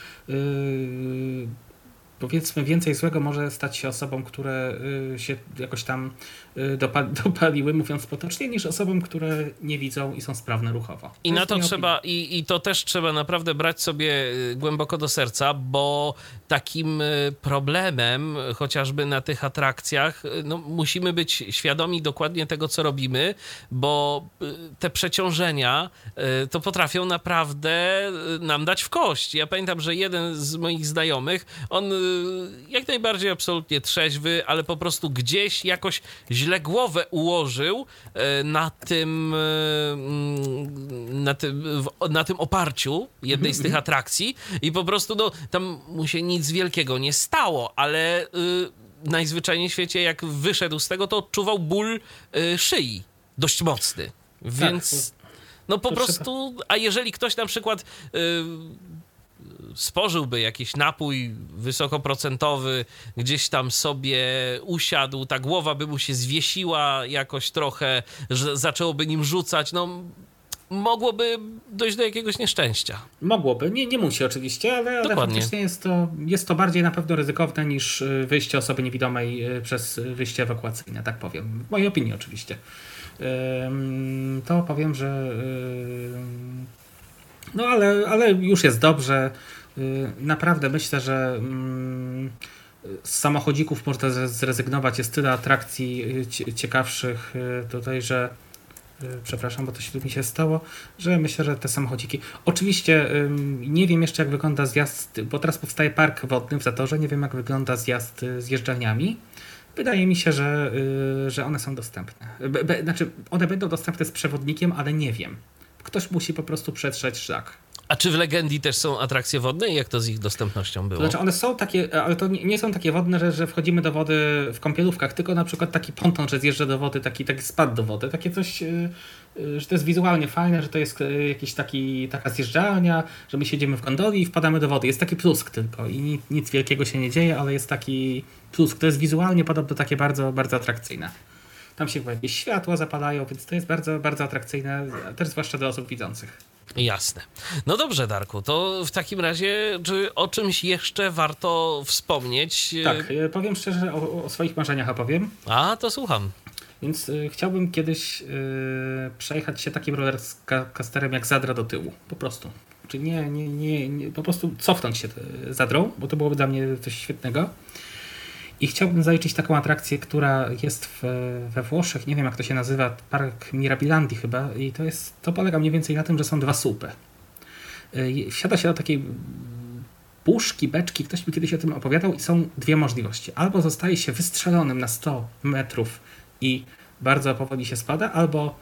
powiedzmy więcej złego może stać się osobom, które się jakoś tam dopaliły, mówiąc potocznie, niż osobom, które nie widzą i są sprawne ruchowo. I na to trzeba, i to też trzeba naprawdę brać sobie głęboko do serca, bo takim problemem, chociażby na tych atrakcjach, no, musimy być świadomi dokładnie tego, co robimy, bo te przeciążenia to potrafią naprawdę nam dać w kość. Ja pamiętam, że jeden z moich znajomych, on jak najbardziej absolutnie trzeźwy, ale po prostu gdzieś jakoś źle głowę ułożył na tym oparciu jednej z tych atrakcji i po prostu no, tam mu się nic wielkiego nie stało, ale najzwyczajniej w świecie jak wyszedł z tego, to odczuwał ból szyi dość mocny. Więc no po prostu, a jeżeli ktoś na przykład spożyłby jakiś napój wysokoprocentowy, gdzieś tam sobie usiadł, ta głowa by mu się zwiesiła jakoś trochę, że zaczęłoby nim rzucać, no mogłoby dojść do jakiegoś nieszczęścia. Mogłoby, nie musi oczywiście, ale faktycznie jest to bardziej na pewno ryzykowne niż wyjście osoby niewidomej przez wyjście ewakuacyjne, tak powiem. W mojej opinii oczywiście. To powiem, że no ale już jest dobrze. Naprawdę myślę, że z samochodzików można zrezygnować. Jest tyle atrakcji ciekawszych tutaj, że przepraszam, bo to się tu mi się stało, że myślę, że te samochodziki... Oczywiście nie wiem jeszcze, jak wygląda zjazd, bo teraz powstaje park wodny w Zatorze, nie wiem, jak wygląda zjazd z jeżdżalniami. Wydaje mi się, że one są dostępne. Znaczy, one będą dostępne z przewodnikiem, ale nie wiem. Ktoś musi po prostu przetrzeć szlak. A czy w Legendii też są atrakcje wodne i jak to z ich dostępnością było? To znaczy one są takie, ale to nie są takie wodne, że wchodzimy do wody w kąpielówkach, tylko na przykład taki ponton, że zjeżdża do wody, taki spad do wody, takie coś, że to jest wizualnie fajne, że to jest jakiś taka zjeżdżalnia, że my siedzimy w gondoli i wpadamy do wody. Jest taki plusk tylko i nic wielkiego się nie dzieje, ale jest taki plusk. To jest wizualnie podobno takie bardzo, bardzo atrakcyjne. Tam się jakieś światła zapalają, więc to jest bardzo, bardzo atrakcyjne, też zwłaszcza dla osób widzących. Jasne. No dobrze, Darku, to w takim razie czy o czymś jeszcze warto wspomnieć? Tak, powiem szczerze, o swoich marzeniach opowiem. A, to słucham. Więc chciałbym kiedyś przejechać się takim rollercoasterem jak Zadra do tyłu, po prostu. Czyli nie po prostu cofnąć się Zadrą, bo to byłoby dla mnie coś świetnego. I chciałbym zaliczyć taką atrakcję, która jest we Włoszech, nie wiem jak to się nazywa, Park Mirabilandii chyba i to polega mniej więcej na tym, że są dwa słupy. Wsiada się do takiej puszki, beczki, ktoś mi kiedyś o tym opowiadał i są dwie możliwości. Albo zostaje się wystrzelonym na 100 metrów i bardzo powoli się spada, albo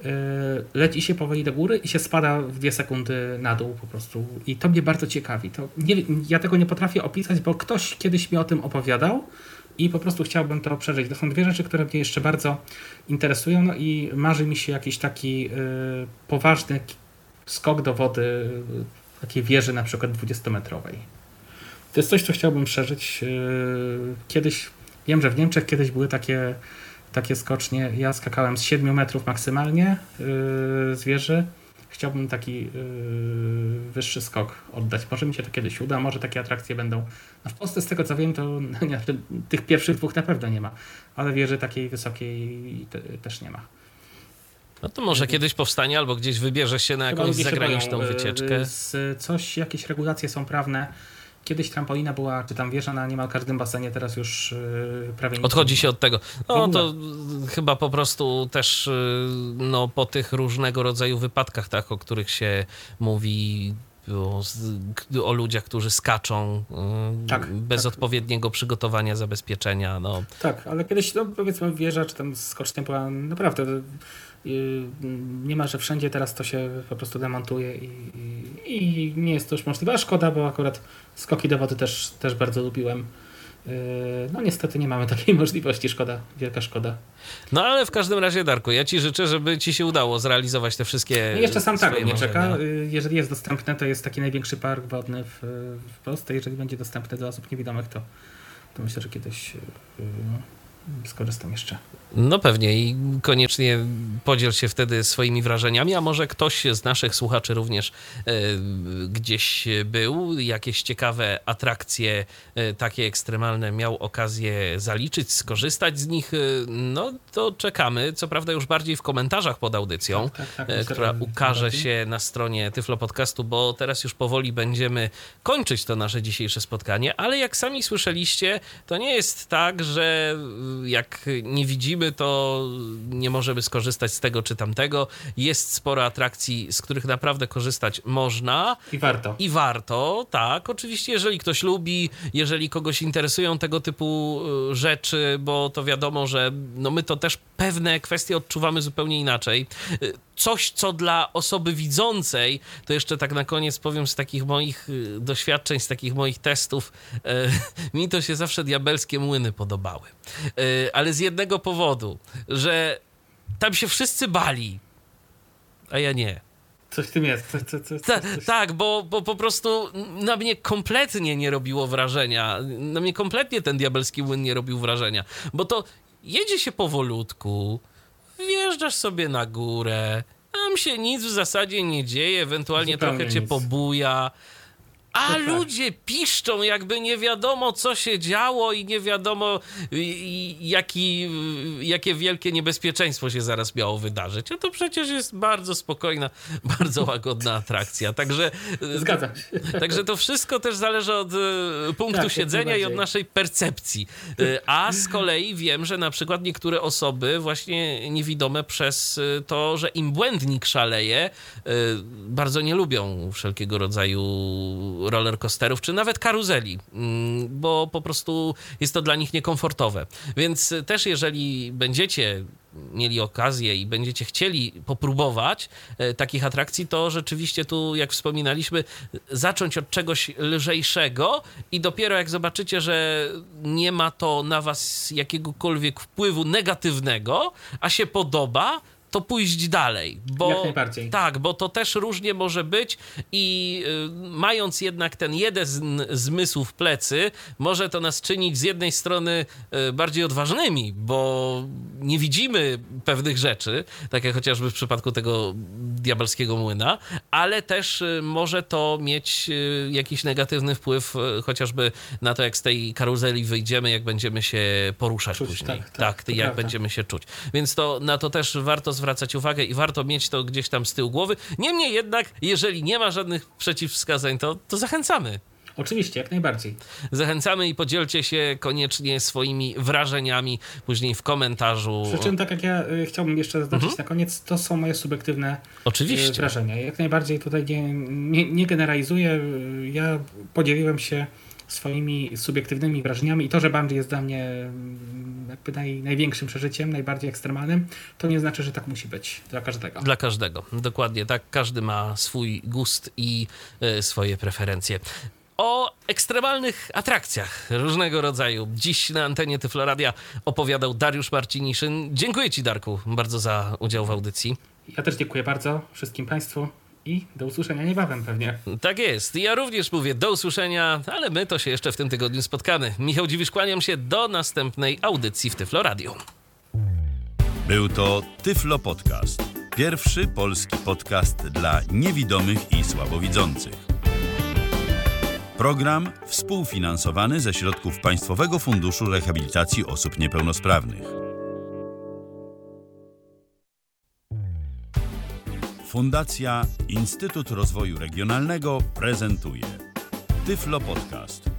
leci się powoli do góry i się spada w 2 sekundy na dół po prostu. I to mnie bardzo ciekawi. Ja tego nie potrafię opisać, bo ktoś kiedyś mi o tym opowiadał i po prostu chciałbym to przeżyć. To są dwie rzeczy, które mnie jeszcze bardzo interesują, no i marzy mi się jakiś taki poważny skok do wody, takiej wieży na przykład 20-metrowej. To jest coś, co chciałbym przeżyć. Kiedyś, wiem, że w Niemczech kiedyś były takie skocznie. Ja skakałem z 7 metrów maksymalnie z wieży. chciałbym taki wyższy skok oddać. Może mi się to kiedyś uda, może takie atrakcje będą. No w Polsce z tego co wiem, to tych pierwszych 2 na pewno nie ma, ale wieży takiej wysokiej też nie ma. No to może kiedyś powstanie, albo gdzieś wybierze się na jakąś zagraniczną wycieczkę. Jakieś regulacje są prawne. Kiedyś trampolina była, czy tam wieża na niemal każdym basenie, teraz już prawie nie. Odchodzi się od tego. No to chyba po prostu też no, po tych różnego rodzaju wypadkach, tak, o których się mówi, o ludziach, którzy skaczą bez odpowiedniego przygotowania, zabezpieczenia. No. Tak, ale kiedyś, no, powiedzmy, wieża czy tam skocznia była naprawdę niemalże wszędzie, teraz to się po prostu demontuje i nie jest to już możliwe. A szkoda, bo akurat skoki do wody też bardzo lubiłem. No niestety nie mamy takiej możliwości, szkoda, wielka szkoda. No ale w każdym razie, Darku, ja ci życzę, żeby ci się udało zrealizować te wszystkie. No jeszcze sam tak nie czeka. Jeżeli jest dostępne, to jest taki największy park wodny w Polsce. Jeżeli będzie dostępny dla osób niewidomych, to myślę, że kiedyś skorzystam jeszcze. No pewnie i koniecznie podziel się wtedy swoimi wrażeniami, a może ktoś z naszych słuchaczy również gdzieś był, jakieś ciekawe atrakcje takie ekstremalne miał okazję zaliczyć, skorzystać z nich, no to czekamy, co prawda już bardziej w komentarzach pod audycją, która ukaże się na stronie Tyflo Podcastu, bo teraz już powoli będziemy kończyć to nasze dzisiejsze spotkanie, ale jak sami słyszeliście, to nie jest tak, że jak nie widzimy, to nie możemy skorzystać z tego czy tamtego. Jest sporo atrakcji, z których naprawdę korzystać można. I warto, tak. Oczywiście, jeżeli ktoś lubi, jeżeli kogoś interesują tego typu rzeczy, bo to wiadomo, że no my to też pewne kwestie odczuwamy zupełnie inaczej. Coś, co dla osoby widzącej, to jeszcze tak na koniec powiem z takich moich doświadczeń, z takich moich testów, mi to się zawsze diabelskie młyny podobały. Ale z jednego powodu, że tam się wszyscy bali, a ja nie. Coś w tym jest. Tak, bo po prostu na mnie kompletnie nie robiło wrażenia. Na mnie kompletnie ten diabelski młyn nie robił wrażenia, bo to jedzie się powolutku, wjeżdżasz sobie na górę, tam się nic w zasadzie nie dzieje, ewentualnie zupełnie trochę cię pobuja, a ludzie piszczą, jakby nie wiadomo, co się działo i nie wiadomo, jakie wielkie niebezpieczeństwo się zaraz miało wydarzyć. A to przecież jest bardzo spokojna, bardzo łagodna atrakcja. Także, zgadzam się. Także to wszystko też zależy od punktu siedzenia i od naszej percepcji. A z kolei wiem, że na przykład niektóre osoby właśnie niewidome przez to, że im błędnik szaleje, bardzo nie lubią wszelkiego rodzaju rollercoasterów, czy nawet karuzeli, bo po prostu jest to dla nich niekomfortowe. Więc też jeżeli będziecie mieli okazję i będziecie chcieli popróbować takich atrakcji, to rzeczywiście tu, jak wspominaliśmy, zacząć od czegoś lżejszego i dopiero jak zobaczycie, że nie ma to na was jakiegokolwiek wpływu negatywnego, a się podoba, to pójść dalej, bo jak najbardziej. Tak, bo to też różnie może być i mając jednak ten jeden zmysł w plecy, może to nas czynić z jednej strony bardziej odważnymi, bo nie widzimy pewnych rzeczy, tak jak chociażby w przypadku tego diabelskiego młyna, ale też może to mieć jakiś negatywny wpływ chociażby na to, jak z tej karuzeli wyjdziemy, jak będziemy się poruszać później. Tak, jak prawda. Będziemy się czuć. Więc to na to też warto zwracać uwagę i warto mieć to gdzieś tam z tyłu głowy. Niemniej jednak, jeżeli nie ma żadnych przeciwwskazań, to zachęcamy. Oczywiście, jak najbardziej. Zachęcamy i podzielcie się koniecznie swoimi wrażeniami później w komentarzu. Przy czym, tak jak ja chciałbym jeszcze zaznaczyć na koniec, to są moje subiektywne wrażenia. Jak najbardziej tutaj nie generalizuję. Ja podzieliłem się swoimi subiektywnymi wrażeniami i to, że bungee jest dla mnie jakby największym przeżyciem, najbardziej ekstremalnym, to nie znaczy, że tak musi być dla każdego. Dla każdego, dokładnie tak. Każdy ma swój gust i swoje preferencje. O ekstremalnych atrakcjach różnego rodzaju dziś na antenie Tyflo Radia opowiadał Dariusz Marciniszyn. Dziękuję ci, Darku, bardzo za udział w audycji. Ja też dziękuję bardzo wszystkim państwu i do usłyszenia niebawem pewnie. Tak jest. Ja również mówię do usłyszenia, ale my to się jeszcze w tym tygodniu spotkamy. Michał Dziwisz, kłaniam się do następnej audycji w Tyflo Radio. Był to Tyflo Podcast. Pierwszy polski podcast dla niewidomych i słabowidzących. Program współfinansowany ze środków Państwowego Funduszu Rehabilitacji Osób Niepełnosprawnych. Fundacja Instytut Rozwoju Regionalnego prezentuje Tyflo Podcast.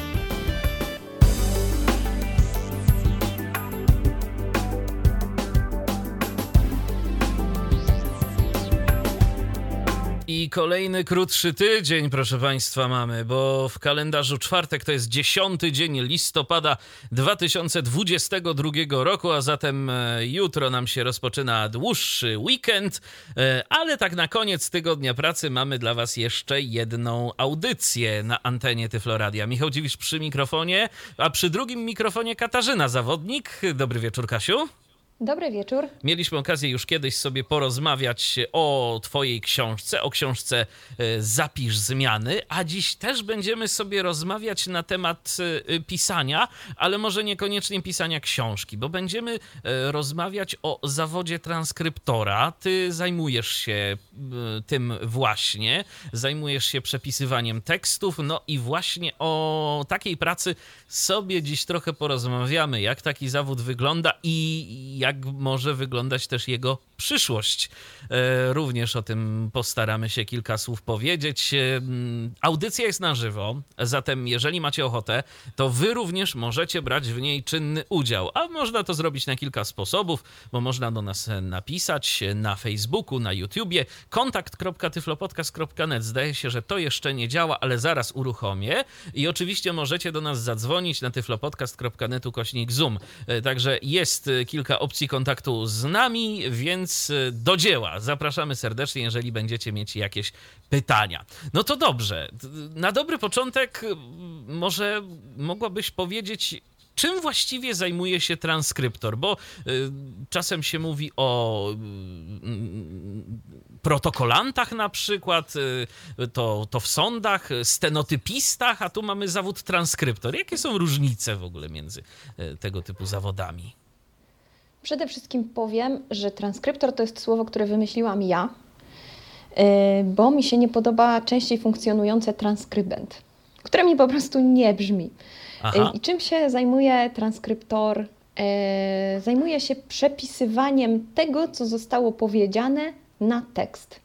I kolejny krótszy tydzień, proszę Państwa, mamy, bo w kalendarzu czwartek to jest 10 dzień listopada 2022 roku, a zatem jutro nam się rozpoczyna dłuższy weekend, ale tak na koniec tygodnia pracy mamy dla Was jeszcze jedną audycję na antenie Tyflo Radia. Michał Dziwisz przy mikrofonie, a przy drugim mikrofonie Katarzyna Zawodnik. Dobry wieczór, Kasiu. Dobry wieczór. Mieliśmy okazję już kiedyś sobie porozmawiać o twojej książce, o książce Zapisz zmiany, a dziś też będziemy sobie rozmawiać na temat pisania, ale może niekoniecznie pisania książki, bo będziemy rozmawiać o zawodzie transkryptora. Ty zajmujesz się tym właśnie, zajmujesz się przepisywaniem tekstów, no i właśnie o takiej pracy sobie dziś trochę porozmawiamy, jak taki zawód wygląda i jak może wyglądać też jego przyszłość. Również o tym postaramy się kilka słów powiedzieć. Audycja jest na żywo, zatem jeżeli macie ochotę, to wy również możecie brać w niej czynny udział. A można to zrobić na kilka sposobów, bo można do nas napisać na Facebooku, na YouTubie, kontakt.tyflopodcast.net. Zdaje się, że to jeszcze nie działa, ale zaraz uruchomię. I oczywiście możecie do nas zadzwonić na tyflopodcast.net/Zoom. Także jest kilka opcji kontaktu z nami, więc do dzieła. Zapraszamy serdecznie, jeżeli będziecie mieć jakieś pytania. No to dobrze. Na dobry początek może mogłabyś powiedzieć, czym właściwie zajmuje się transkryptor, bo czasem się mówi o protokolantach na przykład, to w sądach, stenotypistach, a tu mamy zawód transkryptor. Jakie są różnice w ogóle między tego typu zawodami? Przede wszystkim powiem, że transkryptor to jest słowo, które wymyśliłam ja, bo mi się nie podoba częściej funkcjonujące transkrybent, które mi po prostu nie brzmi. Aha. I czym się zajmuje transkryptor? Zajmuje się przepisywaniem tego, co zostało powiedziane na tekst.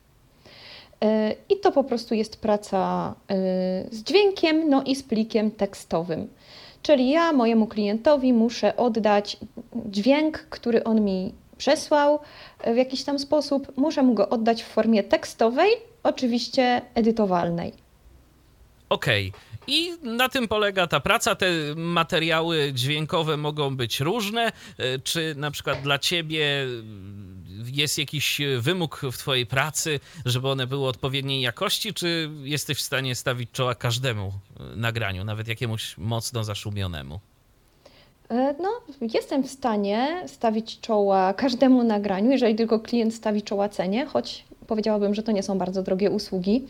I to po prostu jest praca z dźwiękiem, no i z plikiem tekstowym. Czyli ja mojemu klientowi muszę oddać dźwięk, który on mi przesłał w jakiś tam sposób. Muszę mu go oddać w formie tekstowej, oczywiście edytowalnej. Okej. I na tym polega ta praca. Te materiały dźwiękowe mogą być różne. Czy na przykład dla ciebie jest jakiś wymóg w twojej pracy, żeby one były odpowiedniej jakości, czy jesteś w stanie stawić czoła każdemu nagraniu, nawet jakiemuś mocno zaszumionemu? No, jestem w stanie stawić czoła każdemu nagraniu, jeżeli tylko klient stawi czoła cenie, choć powiedziałabym, że to nie są bardzo drogie usługi.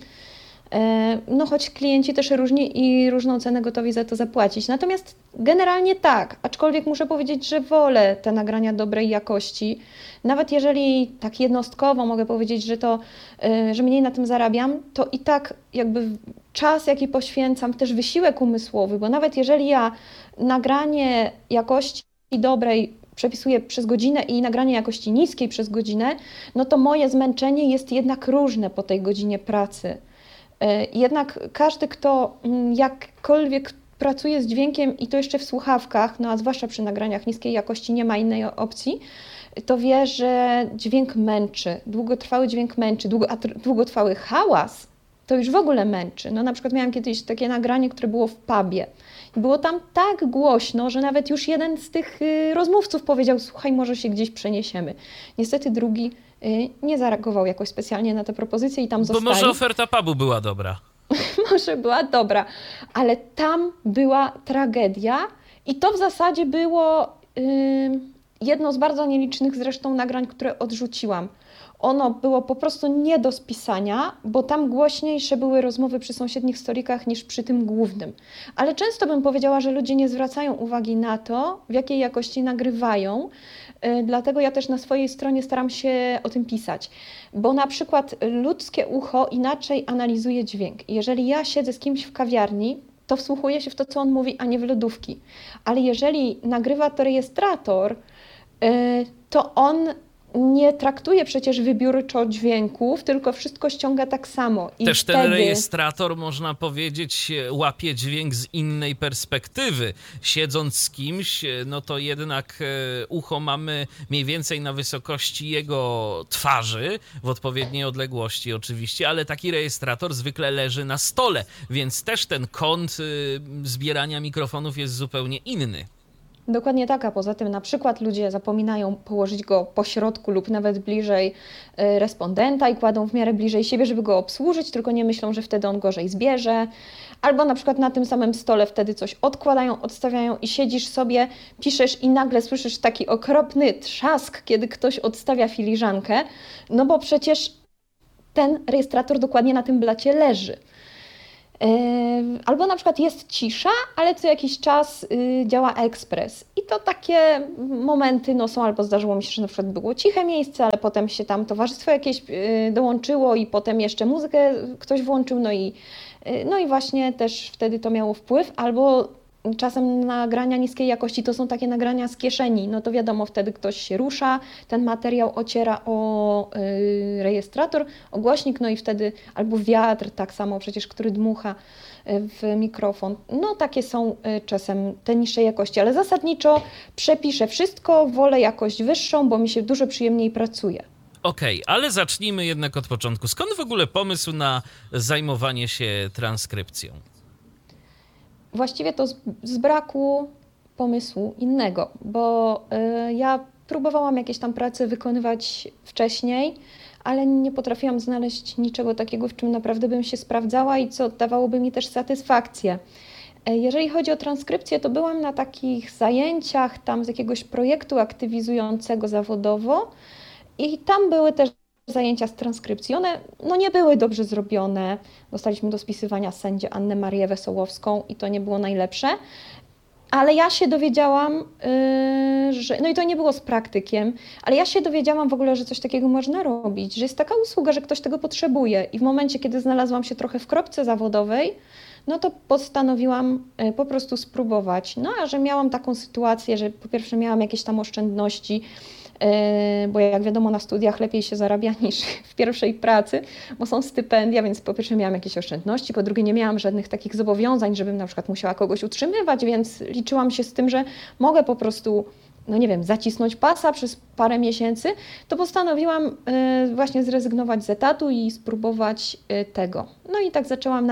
No choć klienci też różni i różną cenę gotowi za to zapłacić. Natomiast generalnie tak, aczkolwiek muszę powiedzieć, że wolę te nagrania dobrej jakości. Nawet jeżeli tak jednostkowo mogę powiedzieć, że mniej na tym zarabiam, to i tak jakby czas, jaki poświęcam, też wysiłek umysłowy, bo nawet jeżeli ja nagranie jakości dobrej przepisuję przez godzinę i nagranie jakości niskiej przez godzinę, no to moje zmęczenie jest jednak różne po tej godzinie pracy. Jednak każdy, kto jakkolwiek pracuje z dźwiękiem i to jeszcze w słuchawkach, no a zwłaszcza przy nagraniach niskiej jakości nie ma innej opcji, to wie, że dźwięk męczy, długotrwały dźwięk męczy, a długotrwały hałas to już w ogóle męczy. No na przykład miałam kiedyś takie nagranie, które było w pubie. Było tam tak głośno, że nawet już jeden z tych rozmówców powiedział: słuchaj, może się gdzieś przeniesiemy. Niestety drugi nie zareagował jakoś specjalnie na tę propozycję i tam zostali. Bo może oferta pubu była dobra. Może była dobra, ale tam była tragedia i to w zasadzie było jedno z bardzo nielicznych zresztą nagrań, które odrzuciłam. Ono było po prostu nie do spisania, bo tam głośniejsze były rozmowy przy sąsiednich stolikach niż przy tym głównym. Ale często bym powiedziała, że ludzie nie zwracają uwagi na to, w jakiej jakości nagrywają, dlatego ja też na swojej stronie staram się o tym pisać, bo na przykład ludzkie ucho inaczej analizuje dźwięk. Jeżeli ja siedzę z kimś w kawiarni, to wsłuchuję się w to, co on mówi, a nie w lodówki. Ale jeżeli nagrywa to rejestrator, to on nie traktuje przecież wybiórczo dźwięków, tylko wszystko ściąga tak samo. I też ten rejestrator, można powiedzieć, łapie dźwięk z innej perspektywy. Siedząc z kimś, no to jednak ucho mamy mniej więcej na wysokości jego twarzy, w odpowiedniej odległości oczywiście, ale taki rejestrator zwykle leży na stole, więc też ten kąt zbierania mikrofonów jest zupełnie inny. Dokładnie tak, a poza tym na przykład ludzie zapominają położyć go po środku lub nawet bliżej respondenta i kładą w miarę bliżej siebie, żeby go obsłużyć, tylko nie myślą, że wtedy on gorzej zbierze. Albo na przykład na tym samym stole wtedy coś odkładają, odstawiają i siedzisz sobie, piszesz i nagle słyszysz taki okropny trzask, kiedy ktoś odstawia filiżankę, no bo przecież ten rejestrator dokładnie na tym blacie leży. Albo na przykład jest cisza, ale co jakiś czas działa ekspres. I to takie momenty no, są, albo zdarzyło mi się, że na przykład było ciche miejsce, ale potem się tam towarzystwo jakieś dołączyło i potem jeszcze muzykę ktoś włączył, no i właśnie też wtedy to miało wpływ. Albo czasem nagrania niskiej jakości to są takie nagrania z kieszeni, no to wiadomo, wtedy ktoś się rusza, ten materiał ociera o rejestrator, o głośnik, no i wtedy albo wiatr tak samo przecież, który dmucha w mikrofon. No takie są czasem te niższe jakości, ale zasadniczo przepiszę wszystko, wolę jakość wyższą, bo mi się dużo przyjemniej pracuje. Okej, ale zacznijmy jednak od początku. Skąd w ogóle pomysł na zajmowanie się transkrypcją? Właściwie to z braku pomysłu innego, bo ja próbowałam jakieś tam prace wykonywać wcześniej, ale nie potrafiłam znaleźć niczego takiego, w czym naprawdę bym się sprawdzała i co dawałoby mi też satysfakcję. Jeżeli chodzi o transkrypcję, to byłam na takich zajęciach tam z jakiegoś projektu aktywizującego zawodowo i tam były też zajęcia z transkrypcji. One no, nie były dobrze zrobione. Dostaliśmy do spisywania sędzię Annę Marię Wesołowską i to nie było najlepsze. Ale ja się dowiedziałam, że... No i to nie było z praktykiem, ale ja się dowiedziałam w ogóle, że coś takiego można robić, że jest taka usługa, że ktoś tego potrzebuje. I w momencie, kiedy znalazłam się trochę w kropce zawodowej, no to postanowiłam po prostu spróbować. No a że miałam taką sytuację, że po pierwsze miałam jakieś tam oszczędności, bo jak wiadomo na studiach lepiej się zarabia niż w pierwszej pracy, bo są stypendia, więc po pierwsze miałam jakieś oszczędności, po drugie nie miałam żadnych takich zobowiązań, żebym na przykład musiała kogoś utrzymywać, więc liczyłam się z tym, że mogę po prostu, no nie wiem, zacisnąć pasa przez parę miesięcy, to postanowiłam właśnie zrezygnować z etatu i spróbować tego. No i tak zaczęłam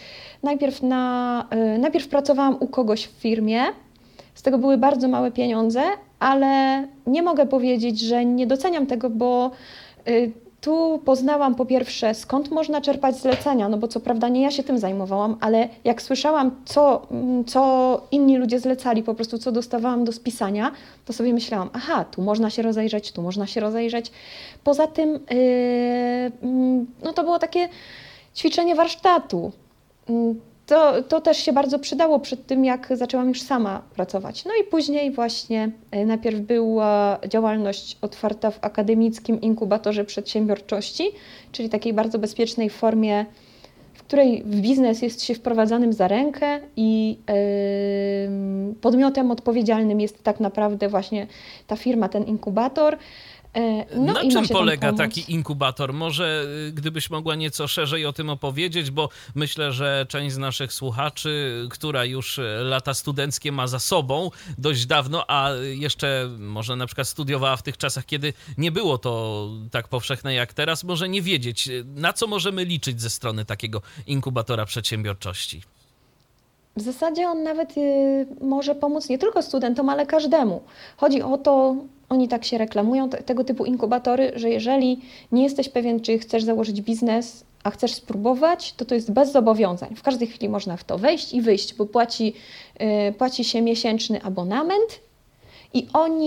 najpierw pracowałam u kogoś w firmie, z tego były bardzo małe pieniądze, ale nie mogę powiedzieć, że nie doceniam tego, bo tu poznałam po pierwsze, skąd można czerpać zlecenia, no bo co prawda nie ja się tym zajmowałam, ale jak słyszałam, co inni ludzie zlecali, po prostu co dostawałam do spisania, to sobie myślałam, aha, tu można się rozejrzeć, tu można się rozejrzeć. Poza tym no to było takie ćwiczenie warsztatu. To też się bardzo przydało przed tym, jak zaczęłam już sama pracować. No i później właśnie najpierw była działalność otwarta w akademickim inkubatorze przedsiębiorczości, czyli takiej bardzo bezpiecznej formie, w której w biznes jest się wprowadzanym za rękę i podmiotem odpowiedzialnym jest tak naprawdę właśnie ta firma, ten inkubator. No na czym polega taki inkubator? Może gdybyś mogła nieco szerzej o tym opowiedzieć, bo myślę, że część z naszych słuchaczy, która już lata studenckie ma za sobą dość dawno, a jeszcze może na przykład studiowała w tych czasach, kiedy nie było to tak powszechne jak teraz, może nie wiedzieć, na co możemy liczyć ze strony takiego inkubatora przedsiębiorczości. W zasadzie on nawet może pomóc nie tylko studentom, ale każdemu. Chodzi o to, oni tak się reklamują, tego typu inkubatory, że jeżeli nie jesteś pewien, czy chcesz założyć biznes, a chcesz spróbować, to jest bez zobowiązań. W każdej chwili można w to wejść i wyjść, bo płaci się miesięczny abonament i oni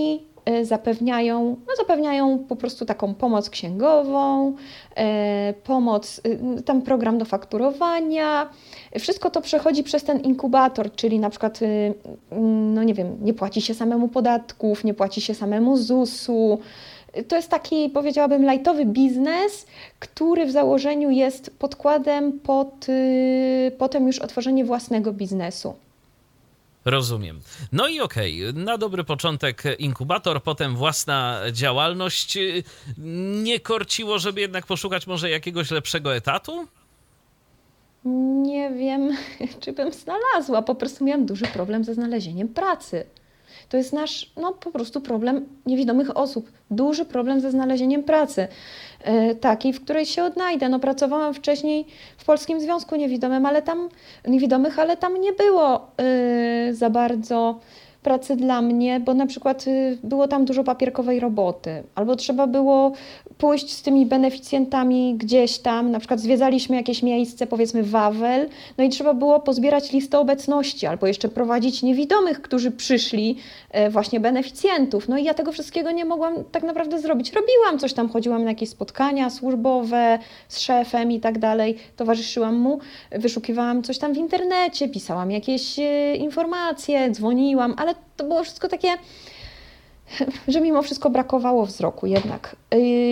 zapewniają po prostu taką pomoc księgową, pomoc, tam program do fakturowania. Wszystko to przechodzi przez ten inkubator, czyli na przykład, no nie wiem, nie płaci się samemu podatków, nie płaci się samemu ZUS-u. To jest taki, powiedziałabym, lajtowy biznes, który w założeniu jest podkładem pod potem już otworzenie własnego biznesu. Rozumiem. No i okej, na dobry początek inkubator, potem własna działalność. Nie korciło, żeby jednak poszukać może jakiegoś lepszego etatu? Nie wiem, czy bym znalazła. Po prostu miałam duży problem ze znalezieniem pracy. To jest nasz, no po prostu problem niewidomych osób. Duży problem ze znalezieniem pracy. Takiej, w której się odnajdę. No pracowałam wcześniej w Polskim Związku Niewidomych, ale tam nie było za bardzo pracy dla mnie, bo na przykład było tam dużo papierkowej roboty, albo trzeba było pójść z tymi beneficjentami gdzieś tam, na przykład zwiedzaliśmy jakieś miejsce, powiedzmy Wawel, no i trzeba było pozbierać listę obecności, albo jeszcze prowadzić niewidomych, którzy przyszli, właśnie beneficjentów. No i ja tego wszystkiego nie mogłam tak naprawdę zrobić. Robiłam coś tam, chodziłam na jakieś spotkania służbowe z szefem i tak dalej, towarzyszyłam mu, wyszukiwałam coś tam w internecie, pisałam jakieś informacje, dzwoniłam, ale to było wszystko takie, że mimo wszystko brakowało wzroku jednak.